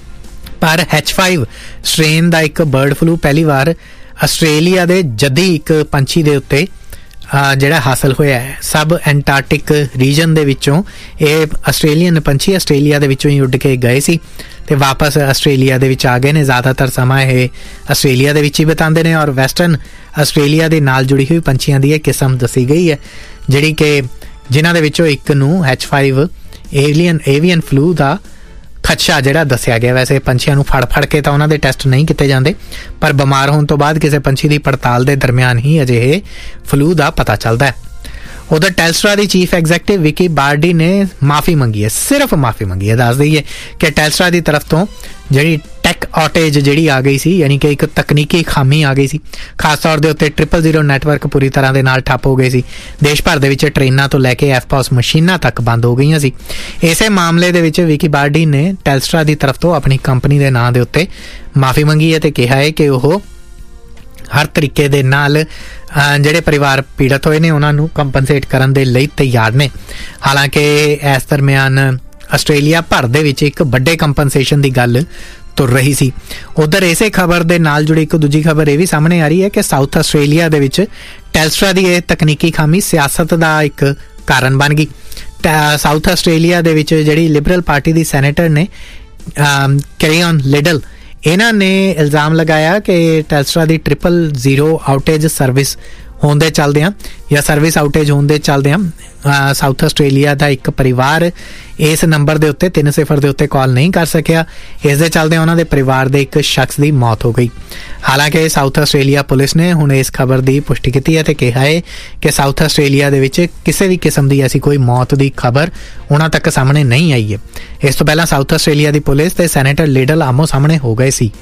ਪਰ ਐਚ ਫਾਈਵ ਸਟ੍ਰੇਨ ਦਾ ਇੱਕ ਬਰਡ ਫਲੂ ਪਹਿਲੀ ਵਾਰ ਆਸਟ੍ਰੇਲੀਆ ਦੇ ਜੱਦੀ ਇੱਕ ਪੰਛੀ ਦੇ ਉੱਤੇ ਜਿਹੜਾ ਹਾਸਲ ਹੋਇਆ ਹੈ। ਸਬ ਐਂਟਾਰਕਟਿਕ ਰੀਜਨ ਦੇ ਵਿੱਚੋਂ ਇਹ ਆਸਟ੍ਰੇਲੀਅਨ ਪੰਛੀ ਆਸਟ੍ਰੇਲੀਆ ਦੇ ਵਿੱਚੋਂ ਹੀ ਉੱਡ ਕੇ ਗਏ ਸੀ ਤੇ ਵਾਪਸ ਆਸਟ੍ਰੇਲੀਆ ਦੇ ਵਿੱਚ ਆ ਗਏ ਨੇ। ਜ਼ਿਆਦਾਤਰ ਸਮਾਂ ਇਹ ਆਸਟ੍ਰੇਲੀਆ ਦੇ ਵਿੱਚ ਹੀ ਬਿਤਾਉਂਦੇ ਨੇ ਔਰ ਵੈਸਟਰਨ ਆਸਟ੍ਰੇਲੀਆ ਦੇ ਨਾਲ ਜੁੜੀ ਹੋਈ ਪੰਛੀਆਂ ਦੀ ਇਹ ਕਿਸਮ ਦੱਸੀ ਗਈ ਹੈ, ਜਿਹੜੀ ਕਿ ਜਿਨ੍ਹਾਂ ਦੇ ਵਿੱਚੋਂ ਇੱਕ ਨੂੰ H five alien avian flu ਦਾ ਖਦਸ਼ਾ ਜਿਹੜਾ ਦੱਸਿਆ ਗਿਆ। ਵੈਸੇ ਪੰਛੀਆਂ ਨੂੰ ਫੜ ਫੜ ਕੇ ਤਾਂ ਉਹਨਾਂ ਦੇ ਟੈਸਟ ਨਹੀਂ ਕੀਤੇ ਜਾਂਦੇ, ਪਰ ਬਿਮਾਰ ਹੋਣ ਤੋਂ ਬਾਅਦ ਕਿਸੇ ਪੰਛੀ ਦੀ ਪੜਤਾਲ ਦੇ ਦਰਮਿਆਨ ਹੀ ਅਜਿਹੇ ਫਲੂ ਦਾ ਪਤਾ ਚੱਲਦਾ ਹੈ। ਉਧਰ ਟੈਲਸਟਰਾ ਦੀ ਚੀਫ ਐਗਜ਼ੈਕਟਿਵ ਵਿਕੀ ਬਾਰਡੀ ਨੇ ਮਾਫੀ ਮੰਗੀ ਹੈ, ਸਿਰਫ ਮਾਫੀ ਮੰਗੀ ਹੈ। ਦੱਸ ਦਈਏ ਕਿ ਟੈਲਸਟਰਾ ਦੀ ਤਰਫ ਤੋਂ ਜਿਹੜੀ ਟੈਕ ਆਊਟੇਜ ਜਿਹੜੀ ਆ ਗਈ ਸੀ, ਯਾਨੀ ਕਿ ਇੱਕ ਤਕਨੀਕੀ ਖਾਮੀ ਆ ਗਈ ਸੀ, ਖਾਸ ਤੌਰ ਦੇ ਉੱਤੇ ਟ੍ਰਿਪਲ ਜ਼ੀਰੋ ਨੈਟਵਰਕ ਪੂਰੀ ਤਰ੍ਹਾਂ ਦੇ ਨਾਲ ਠੱਪ ਹੋ ਗਏ ਸੀ। ਦੇਸ਼ ਭਰ ਦੇ ਵਿੱਚ ਟ੍ਰੇਨਾਂ ਤੋਂ ਲੈ ਕੇ ਐਫਪੋਸ ਮਸ਼ੀਨਾਂ ਤੱਕ ਬੰਦ ਹੋ ਗਈਆਂ ਸੀ। ਇਸੇ ਮਾਮਲੇ ਦੇ ਵਿੱਚ ਵਿਕੀ ਬਾਰਡੀ ਨੇ ਟੈਲਸਟਰਾ ਦੀ ਤਰਫ ਤੋਂ ਆਪਣੀ ਕੰਪਨੀ ਦੇ ਨਾਂ ਦੇ ਉੱਤੇ ਮਾਫੀ ਮੰਗੀ ਹੈ ਤੇ ਕਿਹਾ ਹੈ ਕਿ ਉਹ ਹਰ ਤਰੀਕੇ ਦੇ ਨਾਲ ਜਿਹੜੇ ਪਰਿਵਾਰ ਪੀੜਤ ਹੋਏ ਨੇ ਉਹਨਾਂ ਨੂੰ ਕੰਪਨਸੇਟ ਕਰਨ ਦੇ ਲਈ ਤਿਆਰ ਨੇ। ਹਾਲਾਂਕਿ ਇਸ ਦਰਮਿਆਨ ਆਸਟ੍ਰੇਲੀਆ ਭਰ ਦੇ ਵਿੱਚ ਇੱਕ ਵੱਡੇ ਕੰਪਨਸੇਸ਼ਨ ਦੀ ਗੱਲ ਤੁਰ ਰਹੀ ਸੀ। ਉਧਰ ਇਸੇ ਖਬਰ ਦੇ ਨਾਲ ਜੁੜੀ ਇੱਕ ਦੂਜੀ ਖਬਰ ਇਹ ਵੀ ਸਾਹਮਣੇ ਆ ਰਹੀ ਹੈ ਕਿ ਸਾਊਥ ਆਸਟ੍ਰੇਲੀਆ ਦੇ ਵਿੱਚ ਟੈਲਸਟਰਾ ਦੀ ਇਹ ਤਕਨੀਕੀ ਖਾਮੀ ਸਿਆਸਤ ਦਾ ਇੱਕ ਕਾਰਨ ਬਣ ਗਈ। ਸਾਊਥ ਆਸਟ੍ਰੇਲੀਆ ਦੇ ਵਿੱਚ ਜਿਹੜੀ ਲਿਬਰਲ ਪਾਰਟੀ ਦੀ ਸੈਨੇਟਰ ਨੇ ਕੈਰੀਓਨ ਲਿਡਲ, ਇਹਨਾਂ ਨੇ ਇਲਜ਼ਾਮ ਲਗਾਇਆ ਕਿ ਟੈਲਸਟਰਾ ਦੀ ਟ੍ਰਿਪਲ ਜ਼ੀਰੋ ਆਊਟੇਜ ਸਰਵਿਸ ਹੋਣ ਦੇ ਚੱਲਦਿਆਂ ਜਾਂ ਸਰਵਿਸ ਆਊਟੇਜ ਹੋਣ ਦੇ ਚੱਲਦਿਆਂ ਸਾਊਥ ਆਸਟ੍ਰੇਲੀਆ ਦਾ ਇੱਕ ਪਰਿਵਾਰ ਇਸ ਨੰਬਰ ਦੇ ਉੱਤੇ ਤਿੰਨ ਸਿਫਰ ਦੇ ਉੱਤੇ ਕਾਲ ਨਹੀਂ ਕਰ ਸਕਿਆ। ਇਸ ਦੇ ਚੱਲਦੇ ਉਹਨਾਂ ਦੇ ਪਰਿਵਾਰ ਦੇ ਇੱਕ ਸ਼ਖਸ ਦੀ ਮੌਤ ਹੋ ਗਈ। ਹਾਲਾਂਕਿ ਸਾਊਥ ਆਸਟ੍ਰੇਲੀਆ ਪੁਲਿਸ ਨੇ ਹੁਣ ਇਸ ਖਬਰ ਦੀ ਪੁਸ਼ਟੀ ਕੀਤੀ ਹੈ ਤੇ ਕਿਹਾ ਹੈ ਕਿ ਸਾਊਥ ਆਸਟ੍ਰੇਲੀਆ ਦੇ ਵਿੱਚ ਕਿਸੇ ਵੀ ਕਿਸਮ ਦੀ ਐਸੀ ਕੋਈ ਮੌਤ ਦੀ ਖਬਰ ਉਹਨਾਂ ਤੱਕ ਸਾਹਮਣੇ ਨਹੀਂ ਆਈ ਹੈ। ਇਸ ਤੋਂ ਪਹਿਲਾਂ ਸਾਊਥ ਆਸਟ੍ਰੇਲੀਆ ਦੀ ਪੁਲਿਸ ਤੇ ਸੈਨੇਟਰ ਲਿਡਲ ਆਮੋ ਸਾਹਮਣੇ ਹੋ ਗਏ ਸੀ।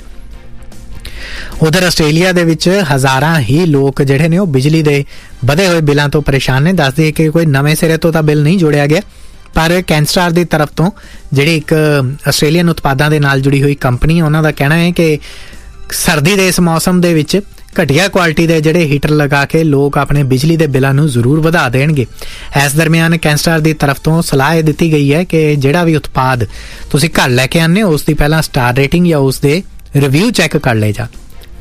ਉਧਰ ਆਸਟ੍ਰੇਲੀਆ ਦੇ ਵਿੱਚ ਹਜ਼ਾਰਾਂ ਹੀ ਲੋਕ ਜਿਹੜੇ ਨੇ ਉਹ ਬਿਜਲੀ ਦੇ ਵਧੇ ਹੋਏ ਬਿੱਲਾਂ ਤੋਂ ਪਰੇਸ਼ਾਨ ਨੇ। ਦੱਸਦੇ ਕਿ ਕੋਈ ਨਵੇਂ ਸਿਰੇ ਤੋਂ ਤਾਂ ਬਿੱਲ ਨਹੀਂ ਜੋੜਿਆ ਗਿਆ, ਪਰ ਕੈਨਸਟਾਰ ਦੀ ਤਰਫ ਤੋਂ ਜਿਹੜੀ ਇੱਕ ਆਸਟ੍ਰੇਲੀਅਨ ਉਤਪਾਦਾਂ ਦੇ ਨਾਲ ਜੁੜੀ ਹੋਈ ਕੰਪਨੀ ਉਹਨਾਂ ਦਾ ਕਹਿਣਾ ਹੈ ਕਿ ਸਰਦੀ ਦੇ ਇਸ ਮੌਸਮ ਦੇ ਵਿੱਚ ਘਟੀਆ ਕੁਆਲਿਟੀ ਦੇ ਜਿਹੜੇ ਹੀਟਰ ਲਗਾ ਕੇ ਲੋਕ ਆਪਣੇ ਬਿਜਲੀ ਦੇ ਬਿੱਲਾਂ ਨੂੰ ਜ਼ਰੂਰ ਵਧਾ ਦੇਣਗੇ। ਇਸ ਦਰਮਿਆਨ ਕੈਨਸਟਾਰ ਦੀ ਤਰਫ ਤੋਂ ਸਲਾਹ ਇਹ ਦਿੱਤੀ ਗਈ ਹੈ ਕਿ ਜਿਹੜਾ ਵੀ ਉਤਪਾਦ ਤੁਸੀਂ ਘਰ ਲੈ ਕੇ ਆਉਂਦੇ ਹੋ ਉਸ ਦੀ ਪਹਿਲਾਂ ਸਟਾਰ ਰੇਟਿੰਗ ਜਾਂ ਉਸ ਦੇ ਰਿਵਿਊ ਚੈੱਕ ਕਰ ਲਏ ਜਾ।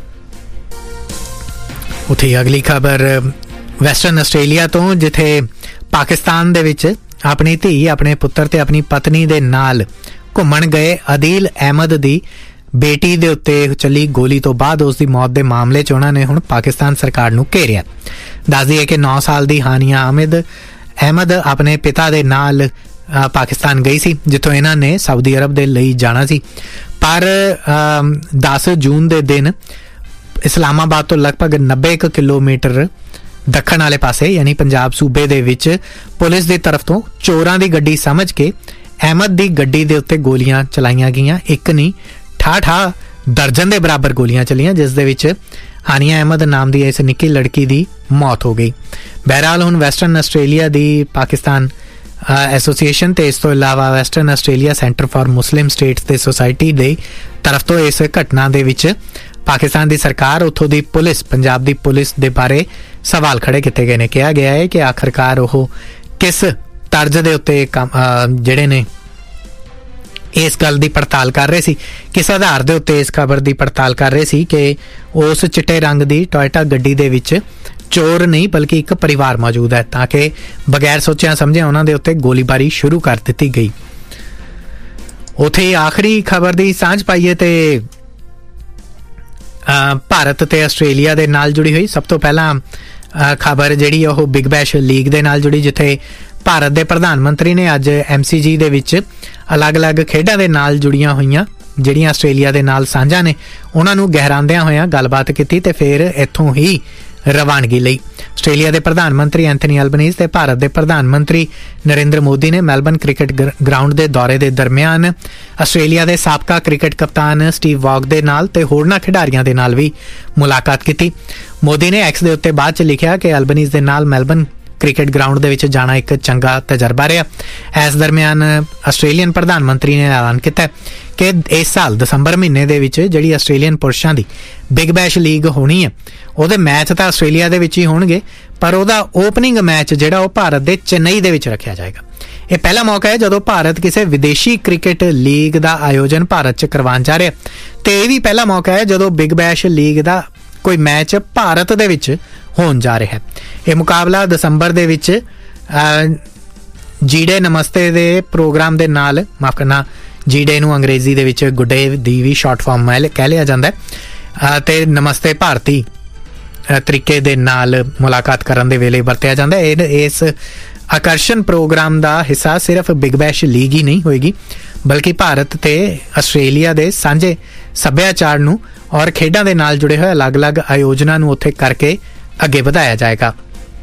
ਉੱਥੇ ਅਗਲੀ ਖਬਰ ਵੈਸਟਰਨ ਆਸਟ੍ਰੇਲੀਆ ਤੋਂ, ਜਿੱਥੇ ਪਾਕਿਸਤਾਨ ਦੇ ਵਿੱਚ ਆਪਣੀ ਧੀ, ਆਪਣੇ ਪੁੱਤਰ ਤੇ ਆਪਣੀ ਪਤਨੀ ਦੇ ਨਾਲ ਘੁੰਮਣ ਗਏ ਅਦੀਲ ਅਹਿਮਦ ਦੀ ਬੇਟੀ ਦੇ ਉੱਤੇ ਚੱਲੀ ਗੋਲੀ ਤੋਂ ਬਾਅਦ ਉਸ ਦੀ ਮੌਤ ਦੇ ਮਾਮਲੇ 'ਚ ਉਹਨਾਂ ਨੇ ਹੁਣ ਪਾਕਿਸਤਾਨ ਸਰਕਾਰ ਨੂੰ ਘੇਰਿਆ। ਦੱਸ ਦਈਏ ਕਿ ਨੌ ਸਾਲ ਦੀ ਹਾਨੀਆ ਅਹਿਮਦ ਅਹਿਮਦ ਆਪਣੇ ਪਿਤਾ ਦੇ ਨਾਲ ਪਾਕਿਸਤਾਨ ਗਈ ਸੀ, ਜਿੱਥੋਂ ਇਹਨਾਂ ਨੇ ਸਾਊਦੀ ਅਰਬ ਦੇ ਲਈ ਜਾਣਾ ਸੀ। ਪਰ ਦਸ ਜੂਨ ਦੇ ਦਿਨ ਇਸਲਾਮਾਬਾਦ ਤੋਂ ਲਗਭਗ ਨੱਬੇ ਕਿਲੋਮੀਟਰ ਦੱਖਣ ਵਾਲੇ ਪਾਸੇ ਯਾਨੀ ਪੰਜਾਬ ਸੂਬੇ ਦੇ ਵਿੱਚ ਪੁਲਿਸ ਦੀ ਤਰਫ ਤੋਂ ਚੋਰਾਂ ਦੀ ਗੱਡੀ ਸਮਝ ਕੇ ਅਹਿਮਦ ਦੀ ਗੱਡੀ ਦੇ ਉੱਤੇ ਗੋਲੀਆਂ ਚਲਾਈਆਂ ਗਈਆਂ। ਇੱਕ ਨਹੀਂ ਠਾ ਠਾ ਦਰਜਨ ਦੇ ਬਰਾਬਰ ਗੋਲੀਆਂ ਚੱਲੀਆਂ, ਜਿਸ ਦੇ ਵਿੱਚ ਹਾਨੀਆ ਅਹਿਮਦ ਨਾਮ ਦੀ ਇਸ ਨਿੱਕੀ ਲੜਕੀ ਦੀ ਮੌਤ ਹੋ ਗਈ। ਬਹਰਹਾਲ ਹੁਣ ਵੈਸਟਰਨ ਆਸਟ੍ਰੇਲੀਆ ਦੀ ਪਾਕਿਸਤਾਨ ਐਸੋਸੀਏਸ਼ਨ ਤੇ ਇਸ ਤੋਂ ਇਲਾਵਾ western Australia centre for Muslim status ਤੇ ਸੁਸਾਇਟੀ ਦੇ ਤਰਫ ਤੋਂ ਇਸ ਘਟਨਾ ਦੇ ਵਿੱਚ ਪਾਕਿਸਤਾਨ ਦੀ ਸਰਕਾਰ, ਉੱਥੋਂ ਦੀ ਪੁਲਿਸ, ਪੰਜਾਬ ਦੀ ਪੁਲਿਸ ਦੇ ਬਾਰੇ ਸਵਾਲ ਖੜੇ ਕੀਤੇ ਗਏ ਨੇ। ਕਿਹਾ ਗਿਆ ਹੈ ਕਿ ਆਖਰਕਾਰ ਉਹ ਕਿਸ ਤਰਜ਼ ਦੇ ਉੱਤੇ ਜਿਹੜੇ ਨੇ ਇਸ ਗੱਲ ਦੀ ਪੜਤਾਲ ਕਰ ਰਹੇ ਸੀ, ਕਿਸ ਆਧਾਰ ਦੇ ਉੱਤੇ ਇਸ ਖਬਰ ਦੀ ਪੜਤਾਲ ਕਰ ਰਹੇ ਸੀ ਕਿ ਉਸ ਚਿੱਟੇ ਰੰਗ ਦੀ ਟੋਇਟਾ ਗੱਡੀ ਦੇ ਵਿੱਚ ਚੋਰ ਨਹੀਂ ਬਲਕਿ ਇੱਕ ਪਰਿਵਾਰ ਮੌਜੂਦ ਹੈ, ਤਾਂ ਕਿ ਬਗੈਰ ਸੋਚਿਆ ਸਮਝਿਆ ਉਹਨਾਂ ਦੇ ਉੱਤੇ ਗੋਲੀਬਾਰੀ ਸ਼ੁਰੂ ਕਰ ਦਿੱਤੀ ਗਈ। ਉੱਥੇ ਆਖਰੀ ਖਬਰ ਦੀ ਸਾਂਝ ਪਾਈਏ ਤੇ ਭਾਰਤ ਤੇ ਆਸਟ੍ਰੇਲੀਆ ਦੇ ਨਾਲ ਜੁੜੀ ਹੋਈ। ਸਭ ਤੋਂ ਪਹਿਲਾਂ ਖਬਰ ਜਿਹੜੀ ਉਹ ਬਿਗ ਬੈਸ਼ ਲੀਗ ਦੇ ਨਾਲ ਜੁੜੀ, ਜਿੱਥੇ ਭਾਰਤ ਦੇ ਪ੍ਰਧਾਨ ਮੰਤਰੀ ਨੇ ਅੱਜ ਐਮ ਸੀ ਜੀ ਦੇ ਵਿੱਚ ਅਲੱਗ-ਅਲੱਗ ਖੇਡਾਂ ਦੇ ਨਾਲ ਜੁੜੀਆਂ ਹੋਈਆਂ ਜਿਹੜੀਆਂ ਆਸਟ੍ਰੇਲੀਆ ਦੇ ਨਾਲ ਸਾਂਝਾ ਨੇ ਉਹਨਾਂ ਨੂੰ ਗਹਿਰਾਉਂਦਿਆਂ ਹੋਇਆਂ ਗੱਲਬਾਤ ਕੀਤੀ ਤੇ ਫਿਰ ਇੱਥੋਂ ਹੀ ਰਵਾਨਗੀ ਲਈ। ਆਸਟ੍ਰੇਲੀਆ ਦੇ ਪ੍ਰਧਾਨ ਮੰਤਰੀ ਐਂਥਨੀ ਐਲਬਨੀਜ਼ ਤੇ ਭਾਰਤ ਦੇ ਪ੍ਰਧਾਨ ਮੰਤਰੀ ਨਰਿੰਦਰ ਮੋਦੀ ਨੇ ਮੈਲਬਨ ਕ੍ਰਿਕਟ ਗਰਾਊਂਡ ਦੇ ਦੌਰੇ ਦੇ ਦਰਮਿਆਨ ਆਸਟ੍ਰੇਲੀਆ ਦੇ ਸਾਬਕਾ ਕ੍ਰਿਕਟ ਕਪਤਾਨ ਸਟੀਵ ਵਾਗ ਦੇ ਨਾਲ ਤੇ ਹੋਰਨਾਂ ਖਿਡਾਰੀਆਂ ਦੇ ਨਾਲ ਵੀ ਮੁਲਾਕਾਤ ਕੀਤੀ। ਮੋਦੀ ਨੇ ਐਕਸ ਦੇ ਉੱਤੇ ਬਾਅਦ ਚ ਲਿਖਿਆ ਕਿ ਐਲਬਨੀਜ਼ ਦੇ ਨਾਲ ਮੈਲਬਨ ਕ੍ਰਿਕਟ ਗਰਾਊਂਡ ਦੇ ਵਿੱਚ ਜਾਣਾ ਇੱਕ ਚੰਗਾ ਤਜਰਬਾ ਰਿਹਾ। ਇਸ ਦਰਮਿਆਨ ਆਸਟ੍ਰੇਲੀਅਨ ਪ੍ਰਧਾਨ ਮੰਤਰੀ ਨੇ ਐਲਾਨ ਕੀਤਾ ਕਿ ਇਸ ਸਾਲ ਦਸੰਬਰ ਮਹੀਨੇ ਦੇ ਵਿੱਚ ਜਿਹੜੀ ਆਸਟ੍ਰੇਲੀਅਨ ਪੁਰਸ਼ਾਂ ਦੀ ਬਿਗ ਬੈਸ਼ ਲੀਗ ਹੋਣੀ ਹੈ ਉਹਦੇ ਮੈਚ ਤਾਂ ਆਸਟ੍ਰੇਲੀਆ ਦੇ ਵਿੱਚ ਹੀ ਹੋਣਗੇ, ਪਰ ਉਹਦਾ ਓਪਨਿੰਗ ਮੈਚ ਜਿਹੜਾ ਉਹ ਭਾਰਤ ਦੇ ਚੇਨਈ ਦੇ ਵਿੱਚ ਰੱਖਿਆ ਜਾਏਗਾ। ਇਹ ਪਹਿਲਾ ਮੌਕਾ ਹੈ ਜਦੋਂ ਭਾਰਤ ਕਿਸੇ ਵਿਦੇਸ਼ੀ ਕ੍ਰਿਕਟ ਲੀਗ ਦਾ ਆਯੋਜਨ ਭਾਰਤ 'ਚ ਕਰਵਾਉਣ ਜਾ ਰਿਹਾ, ਤੇ ਇਹ ਵੀ ਪਹਿਲਾ ਮੌਕਾ ਹੈ ਜਦੋਂ ਬਿਗ ਬੈਸ਼ ਲੀਗ ਦਾ ਕੋਈ ਮੈਚ ਭਾਰਤ ਦੇ ਵਿੱਚ ਹੋਣ ਜਾ ਰਿਹਾ ਹੈ। ਇਹ ਮੁਕਾਬਲਾ ਦਸੰਬਰ ਦੇ ਵਿੱਚ ਜੀ ਡੇ ਨਮਸਤੇ ਦੇ ਪ੍ਰੋਗਰਾਮ ਦੇ ਨਾਲ, ਮਾਫ ਕਰਨਾ ਜੀ ਡੇ ਨੂੰ ਅੰਗਰੇਜ਼ੀ ਦੇ ਵਿੱਚ ਗੁੱਡ ਡੇ ਦੀ ਵੀ ਸ਼ਾਰਟ ਫਾਰਮ ਕਹਿ ਲਿਆ ਜਾਂਦਾ ਹੈ, ਤੇ ਨਮਸਤੇ ਭਾਰਤੀ ਤਰੀਕੇ ਦੇ ਨਾਲ ਮੁਲਾਕਾਤ ਕਰਨ ਦੇ ਵੇਲੇ ਵਰਤਿਆ ਜਾਂਦਾ ਹੈ। ਇਸ ਆਕਰਸ਼ਣ ਪ੍ਰੋਗਰਾਮ ਦਾ ਹਿੱਸਾ ਸਿਰਫ ਬਿਗ ਬੈਸ਼ ਲੀਗ ਹੀ ਨਹੀਂ ਹੋਏਗੀ, ਬਲਕਿ ਭਾਰਤ ਤੇ ਆਸਟ੍ਰੇਲੀਆ ਦੇ ਸਾਂਝੇ ਸੱਭਿਆਚਾਰ ਨੂੰ ਔਰ ਖੇਡਾਂ ਦੇ ਨਾਲ ਜੁੜੇ ਹੋਏ ਅਲੱਗ-ਅਲੱਗ ਆਯੋਜਨਾਂ ਨੂੰ ਉੱਥੇ ਕਰਕੇ ਅੱਗੇ ਵਧਾਇਆ ਜਾਏਗਾ।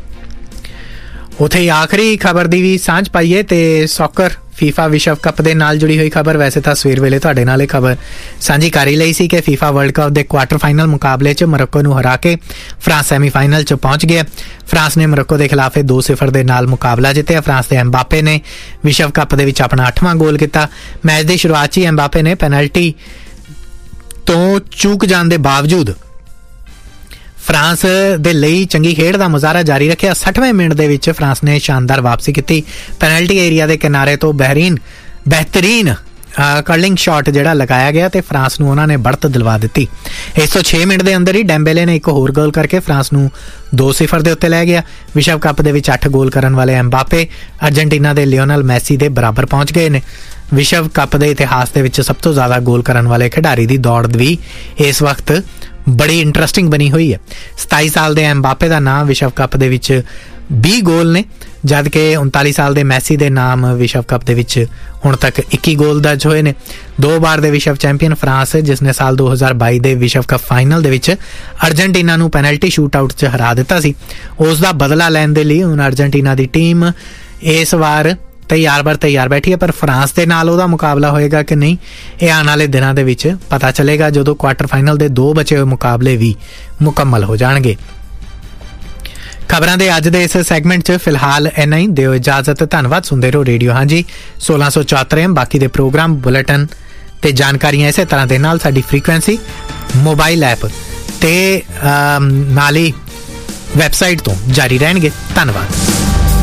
ਉੱਥੇ ਆਖਰੀ ਖਬਰ ਦੀ ਵੀ ਸਾਂਝ ਪਾਈਏ ਤੇ ਸੌਕਰ ਫੀਫਾ ਵਿਸ਼ਵ ਕੱਪ ਦੇ ਨਾਲ ਜੁੜੀ ਹੋਈ ਖਬਰ। ਵੈਸੇ ਤਾਂ ਸਵੇਰ ਵੇਲੇ ਤੁਹਾਡੇ ਨਾਲ ਇਹ ਖਬਰ ਸਾਂਝੀ ਕਰ ਹੀ ਲਈ ਸੀ ਕਿ ਫੀਫਾ ਵਰਲਡ ਕੱਪ ਦੇ ਕੁਆਟਰ ਫਾਈਨਲ ਮੁਕਾਬਲੇ 'ਚ ਮੋਰੋਕੋ ਨੂੰ ਹਰਾ ਕੇ ਫਰਾਂਸ ਸੈਮੀਫਾਈਨਲ 'ਚ ਪਹੁੰਚ ਗਿਆ। ਫਰਾਂਸ ਨੇ ਮੋਰੋਕੋ ਦੇ ਖਿਲਾਫ ਦੋ ਸਿਫਰ ਦੇ ਨਾਲ ਮੁਕਾਬਲਾ ਜਿੱਤਿਆ। ਫਰਾਂਸ ਦੇ ਐਮਬਾਪੇ ਨੇ ਵਿਸ਼ਵ ਕੱਪ ਦੇ ਵਿੱਚ ਆਪਣਾ ਅੱਠਵਾਂ ਗੋਲ ਕੀਤਾ। ਮੈਚ ਦੀ ਸ਼ੁਰੂਆਤ 'ਚ ਹੀ ਐਮਬਾਪੇ ਨੇ ਪੈਨਲਟੀ ਤੋਂ ਚੂਕ ਜਾਣ ਦੇ ਬਾਵਜੂਦ ਫਰਾਂਸ ਦੇ ਲਈ ਚੰਗੀ ਖੇਡ ਦਾ ਮੁਜ਼ਾਹਰਾ ਜਾਰੀ ਰੱਖਿਆ। ਸੱਠਵੇਂ ਮਿੰਟ ਦੇ ਵਿੱਚ ਫਰਾਂਸ ਨੇ ਸ਼ਾਨਦਾਰ ਵਾਪਸੀ ਕੀਤੀ। ਪੈਨਲਟੀ ਏਰੀਆ ਦੇ ਕਿਨਾਰੇ ਤੋਂ ਬਹਿਰੀਨ ਬਿਹਤਰੀਨ ਕਰਲਿੰਗ ਸ਼ਾਟ ਜਿਹੜਾ ਲਗਾਇਆ ਗਿਆ ਤੇ ਫਰਾਂਸ ਨੂੰ ਉਹਨਾਂ ਨੇ बढ़त ਦਿਲਵਾ ਦਿੱਤੀ। ਇਸ ਤੋਂ ਛੇ ਮਿੰਟ ਦੇ ਅੰਦਰ ਹੀ ਡੈਂਬੇਲੇ ਨੇ ਇੱਕ ਹੋਰ ਗੋਲ ਕਰਕੇ ਫਰਾਂਸ ਨੂੰ ਦੋ ਸਿਫਰ ਦੇ ਉੱਤੇ ਲੈ ਗਿਆ। ਵਿਸ਼ਵ ਕੱਪ ਦੇ ਵਿੱਚ ਅੱਠ ਗੋਲ ਕਰਨ ਵਾਲੇ ਐਮਬਾਪੇ ਅਰਜਨਟੀਨਾ ਦੇ ਲਿਓਨਲ ਮੈਸੀ ਦੇ ਬਰਾਬਰ ਪਹੁੰਚ ਗਏ ਨੇ। ਵਿਸ਼ਵ ਕੱਪ ਦੇ ਇਤਿਹਾਸ ਦੇ ਵਿੱਚ ਸਭ ਤੋਂ ਜ਼ਿਆਦਾ ਗੋਲ ਕਰਨ ਵਾਲੇ ਖਿਡਾਰੀ ਦੀ ਦੌੜ ਵੀ ਇਸ ਵਕਤ ਬੜੀ ਇੰਟਰਸਟਿੰਗ ਬਣੀ ਹੋਈ ਹੈ। ਸਤਾਈ ਸਾਲ ਦੇ ਐਮਬਾਪੇ ਦਾ ਨਾਮ ਵਿਸ਼ਵ ਕੱਪ ਦੇ ਵਿੱਚ ਵੀਹ ਗੋਲ ਨੇ, ਜਦ ਕਿ ਉਨਤਾਲੀ ਸਾਲ ਦੇ ਮੈਸੀ ਦੇ ਨਾਮ ਵਿਸ਼ਵ ਕੱਪ ਦੇ ਵਿੱਚ ਹੁਣ ਤੱਕ ਇੱਕੀ ਗੋਲ ਦਰਜ ਹੋਏ ਨੇ। ਦੋ ਵਾਰ ਦੇ ਵਿਸ਼ਵ ਚੈਂਪੀਅਨ ਫਰਾਂਸ, ਜਿਸ ਨੇ ਸਾਲ ਦੋ ਹਜ਼ਾਰ ਬਾਈ ਦੇ ਵਿਸ਼ਵ ਕੱਪ ਫਾਈਨਲ ਦੇ ਵਿੱਚ ਅਰਜਨਟੀਨਾ ਨੂੰ ਪੈਨਲਟੀ ਸ਼ੂਟ ਆਊਟ 'ਚ ਹਰਾ ਦਿੱਤਾ ਸੀ, ਉਸ ਦਾ ਬਦਲਾ ਲੈਣ ਦੇ ਲਈ ਹੁਣ ਅਰਜਨਟੀਨਾ ਦੀ ਟੀਮ ਇਸ ਵਾਰ ਤਿਆਰ ਬਰ ਤਿਆਰ ਬੈਠੀ ਹੈ। ਪਰ ਫਰਾਂਸ ਦੇ ਨਾਲ ਉਹਦਾ ਮੁਕਾਬਲਾ ਹੋਏਗਾ ਕਿ ਨਹੀਂ, ਇਹ ਆਉਣ ਵਾਲੇ ਦਿਨਾਂ ਦੇ ਵਿੱਚ ਪਤਾ ਚੱਲੇਗਾ ਜਦੋਂ ਕੁਆਟਰ ਫਾਈਨਲ ਦੇ ਦੋ ਬਚੇ ਹੋਏ ਮੁਕਾਬਲੇ ਵੀ ਮੁਕੰਮਲ ਹੋ ਜਾਣਗੇ। ਖਬਰਾਂ ਦੇ ਅੱਜ ਦੇ ਇਸ ਸੈਗਮੈਂਟ 'ਚ ਫਿਲਹਾਲ ਇੰਨਾ ਹੀ। ਦਿਓ ਇਜਾਜ਼ਤ। ਧੰਨਵਾਦ। ਸੁਣਦੇ ਰਹੋ ਰੇਡੀਓ ਹਾਂਜੀ ਸੋਲਾਂ ਸੌ ਚੁਹੱਤਰ ਐਮ। ਬਾਕੀ ਦੇ ਪ੍ਰੋਗਰਾਮ, ਬੁਲੇਟਿਨ ਤੇ ਜਾਣਕਾਰੀਆਂ ਇਸੇ ਤਰ੍ਹਾਂ ਦੇ ਨਾਲ ਸਾਡੀ ਫ੍ਰੀਕੁਐਂਸੀ, ਮੋਬਾਈਲ ਐਪ ਤੇ ਨਾਲ ਹੀ ਵੈਬਸਾਈਟ ਤੋਂ ਜਾਰੀ ਰਹਿਣਗੇ। ਧੰਨਵਾਦ।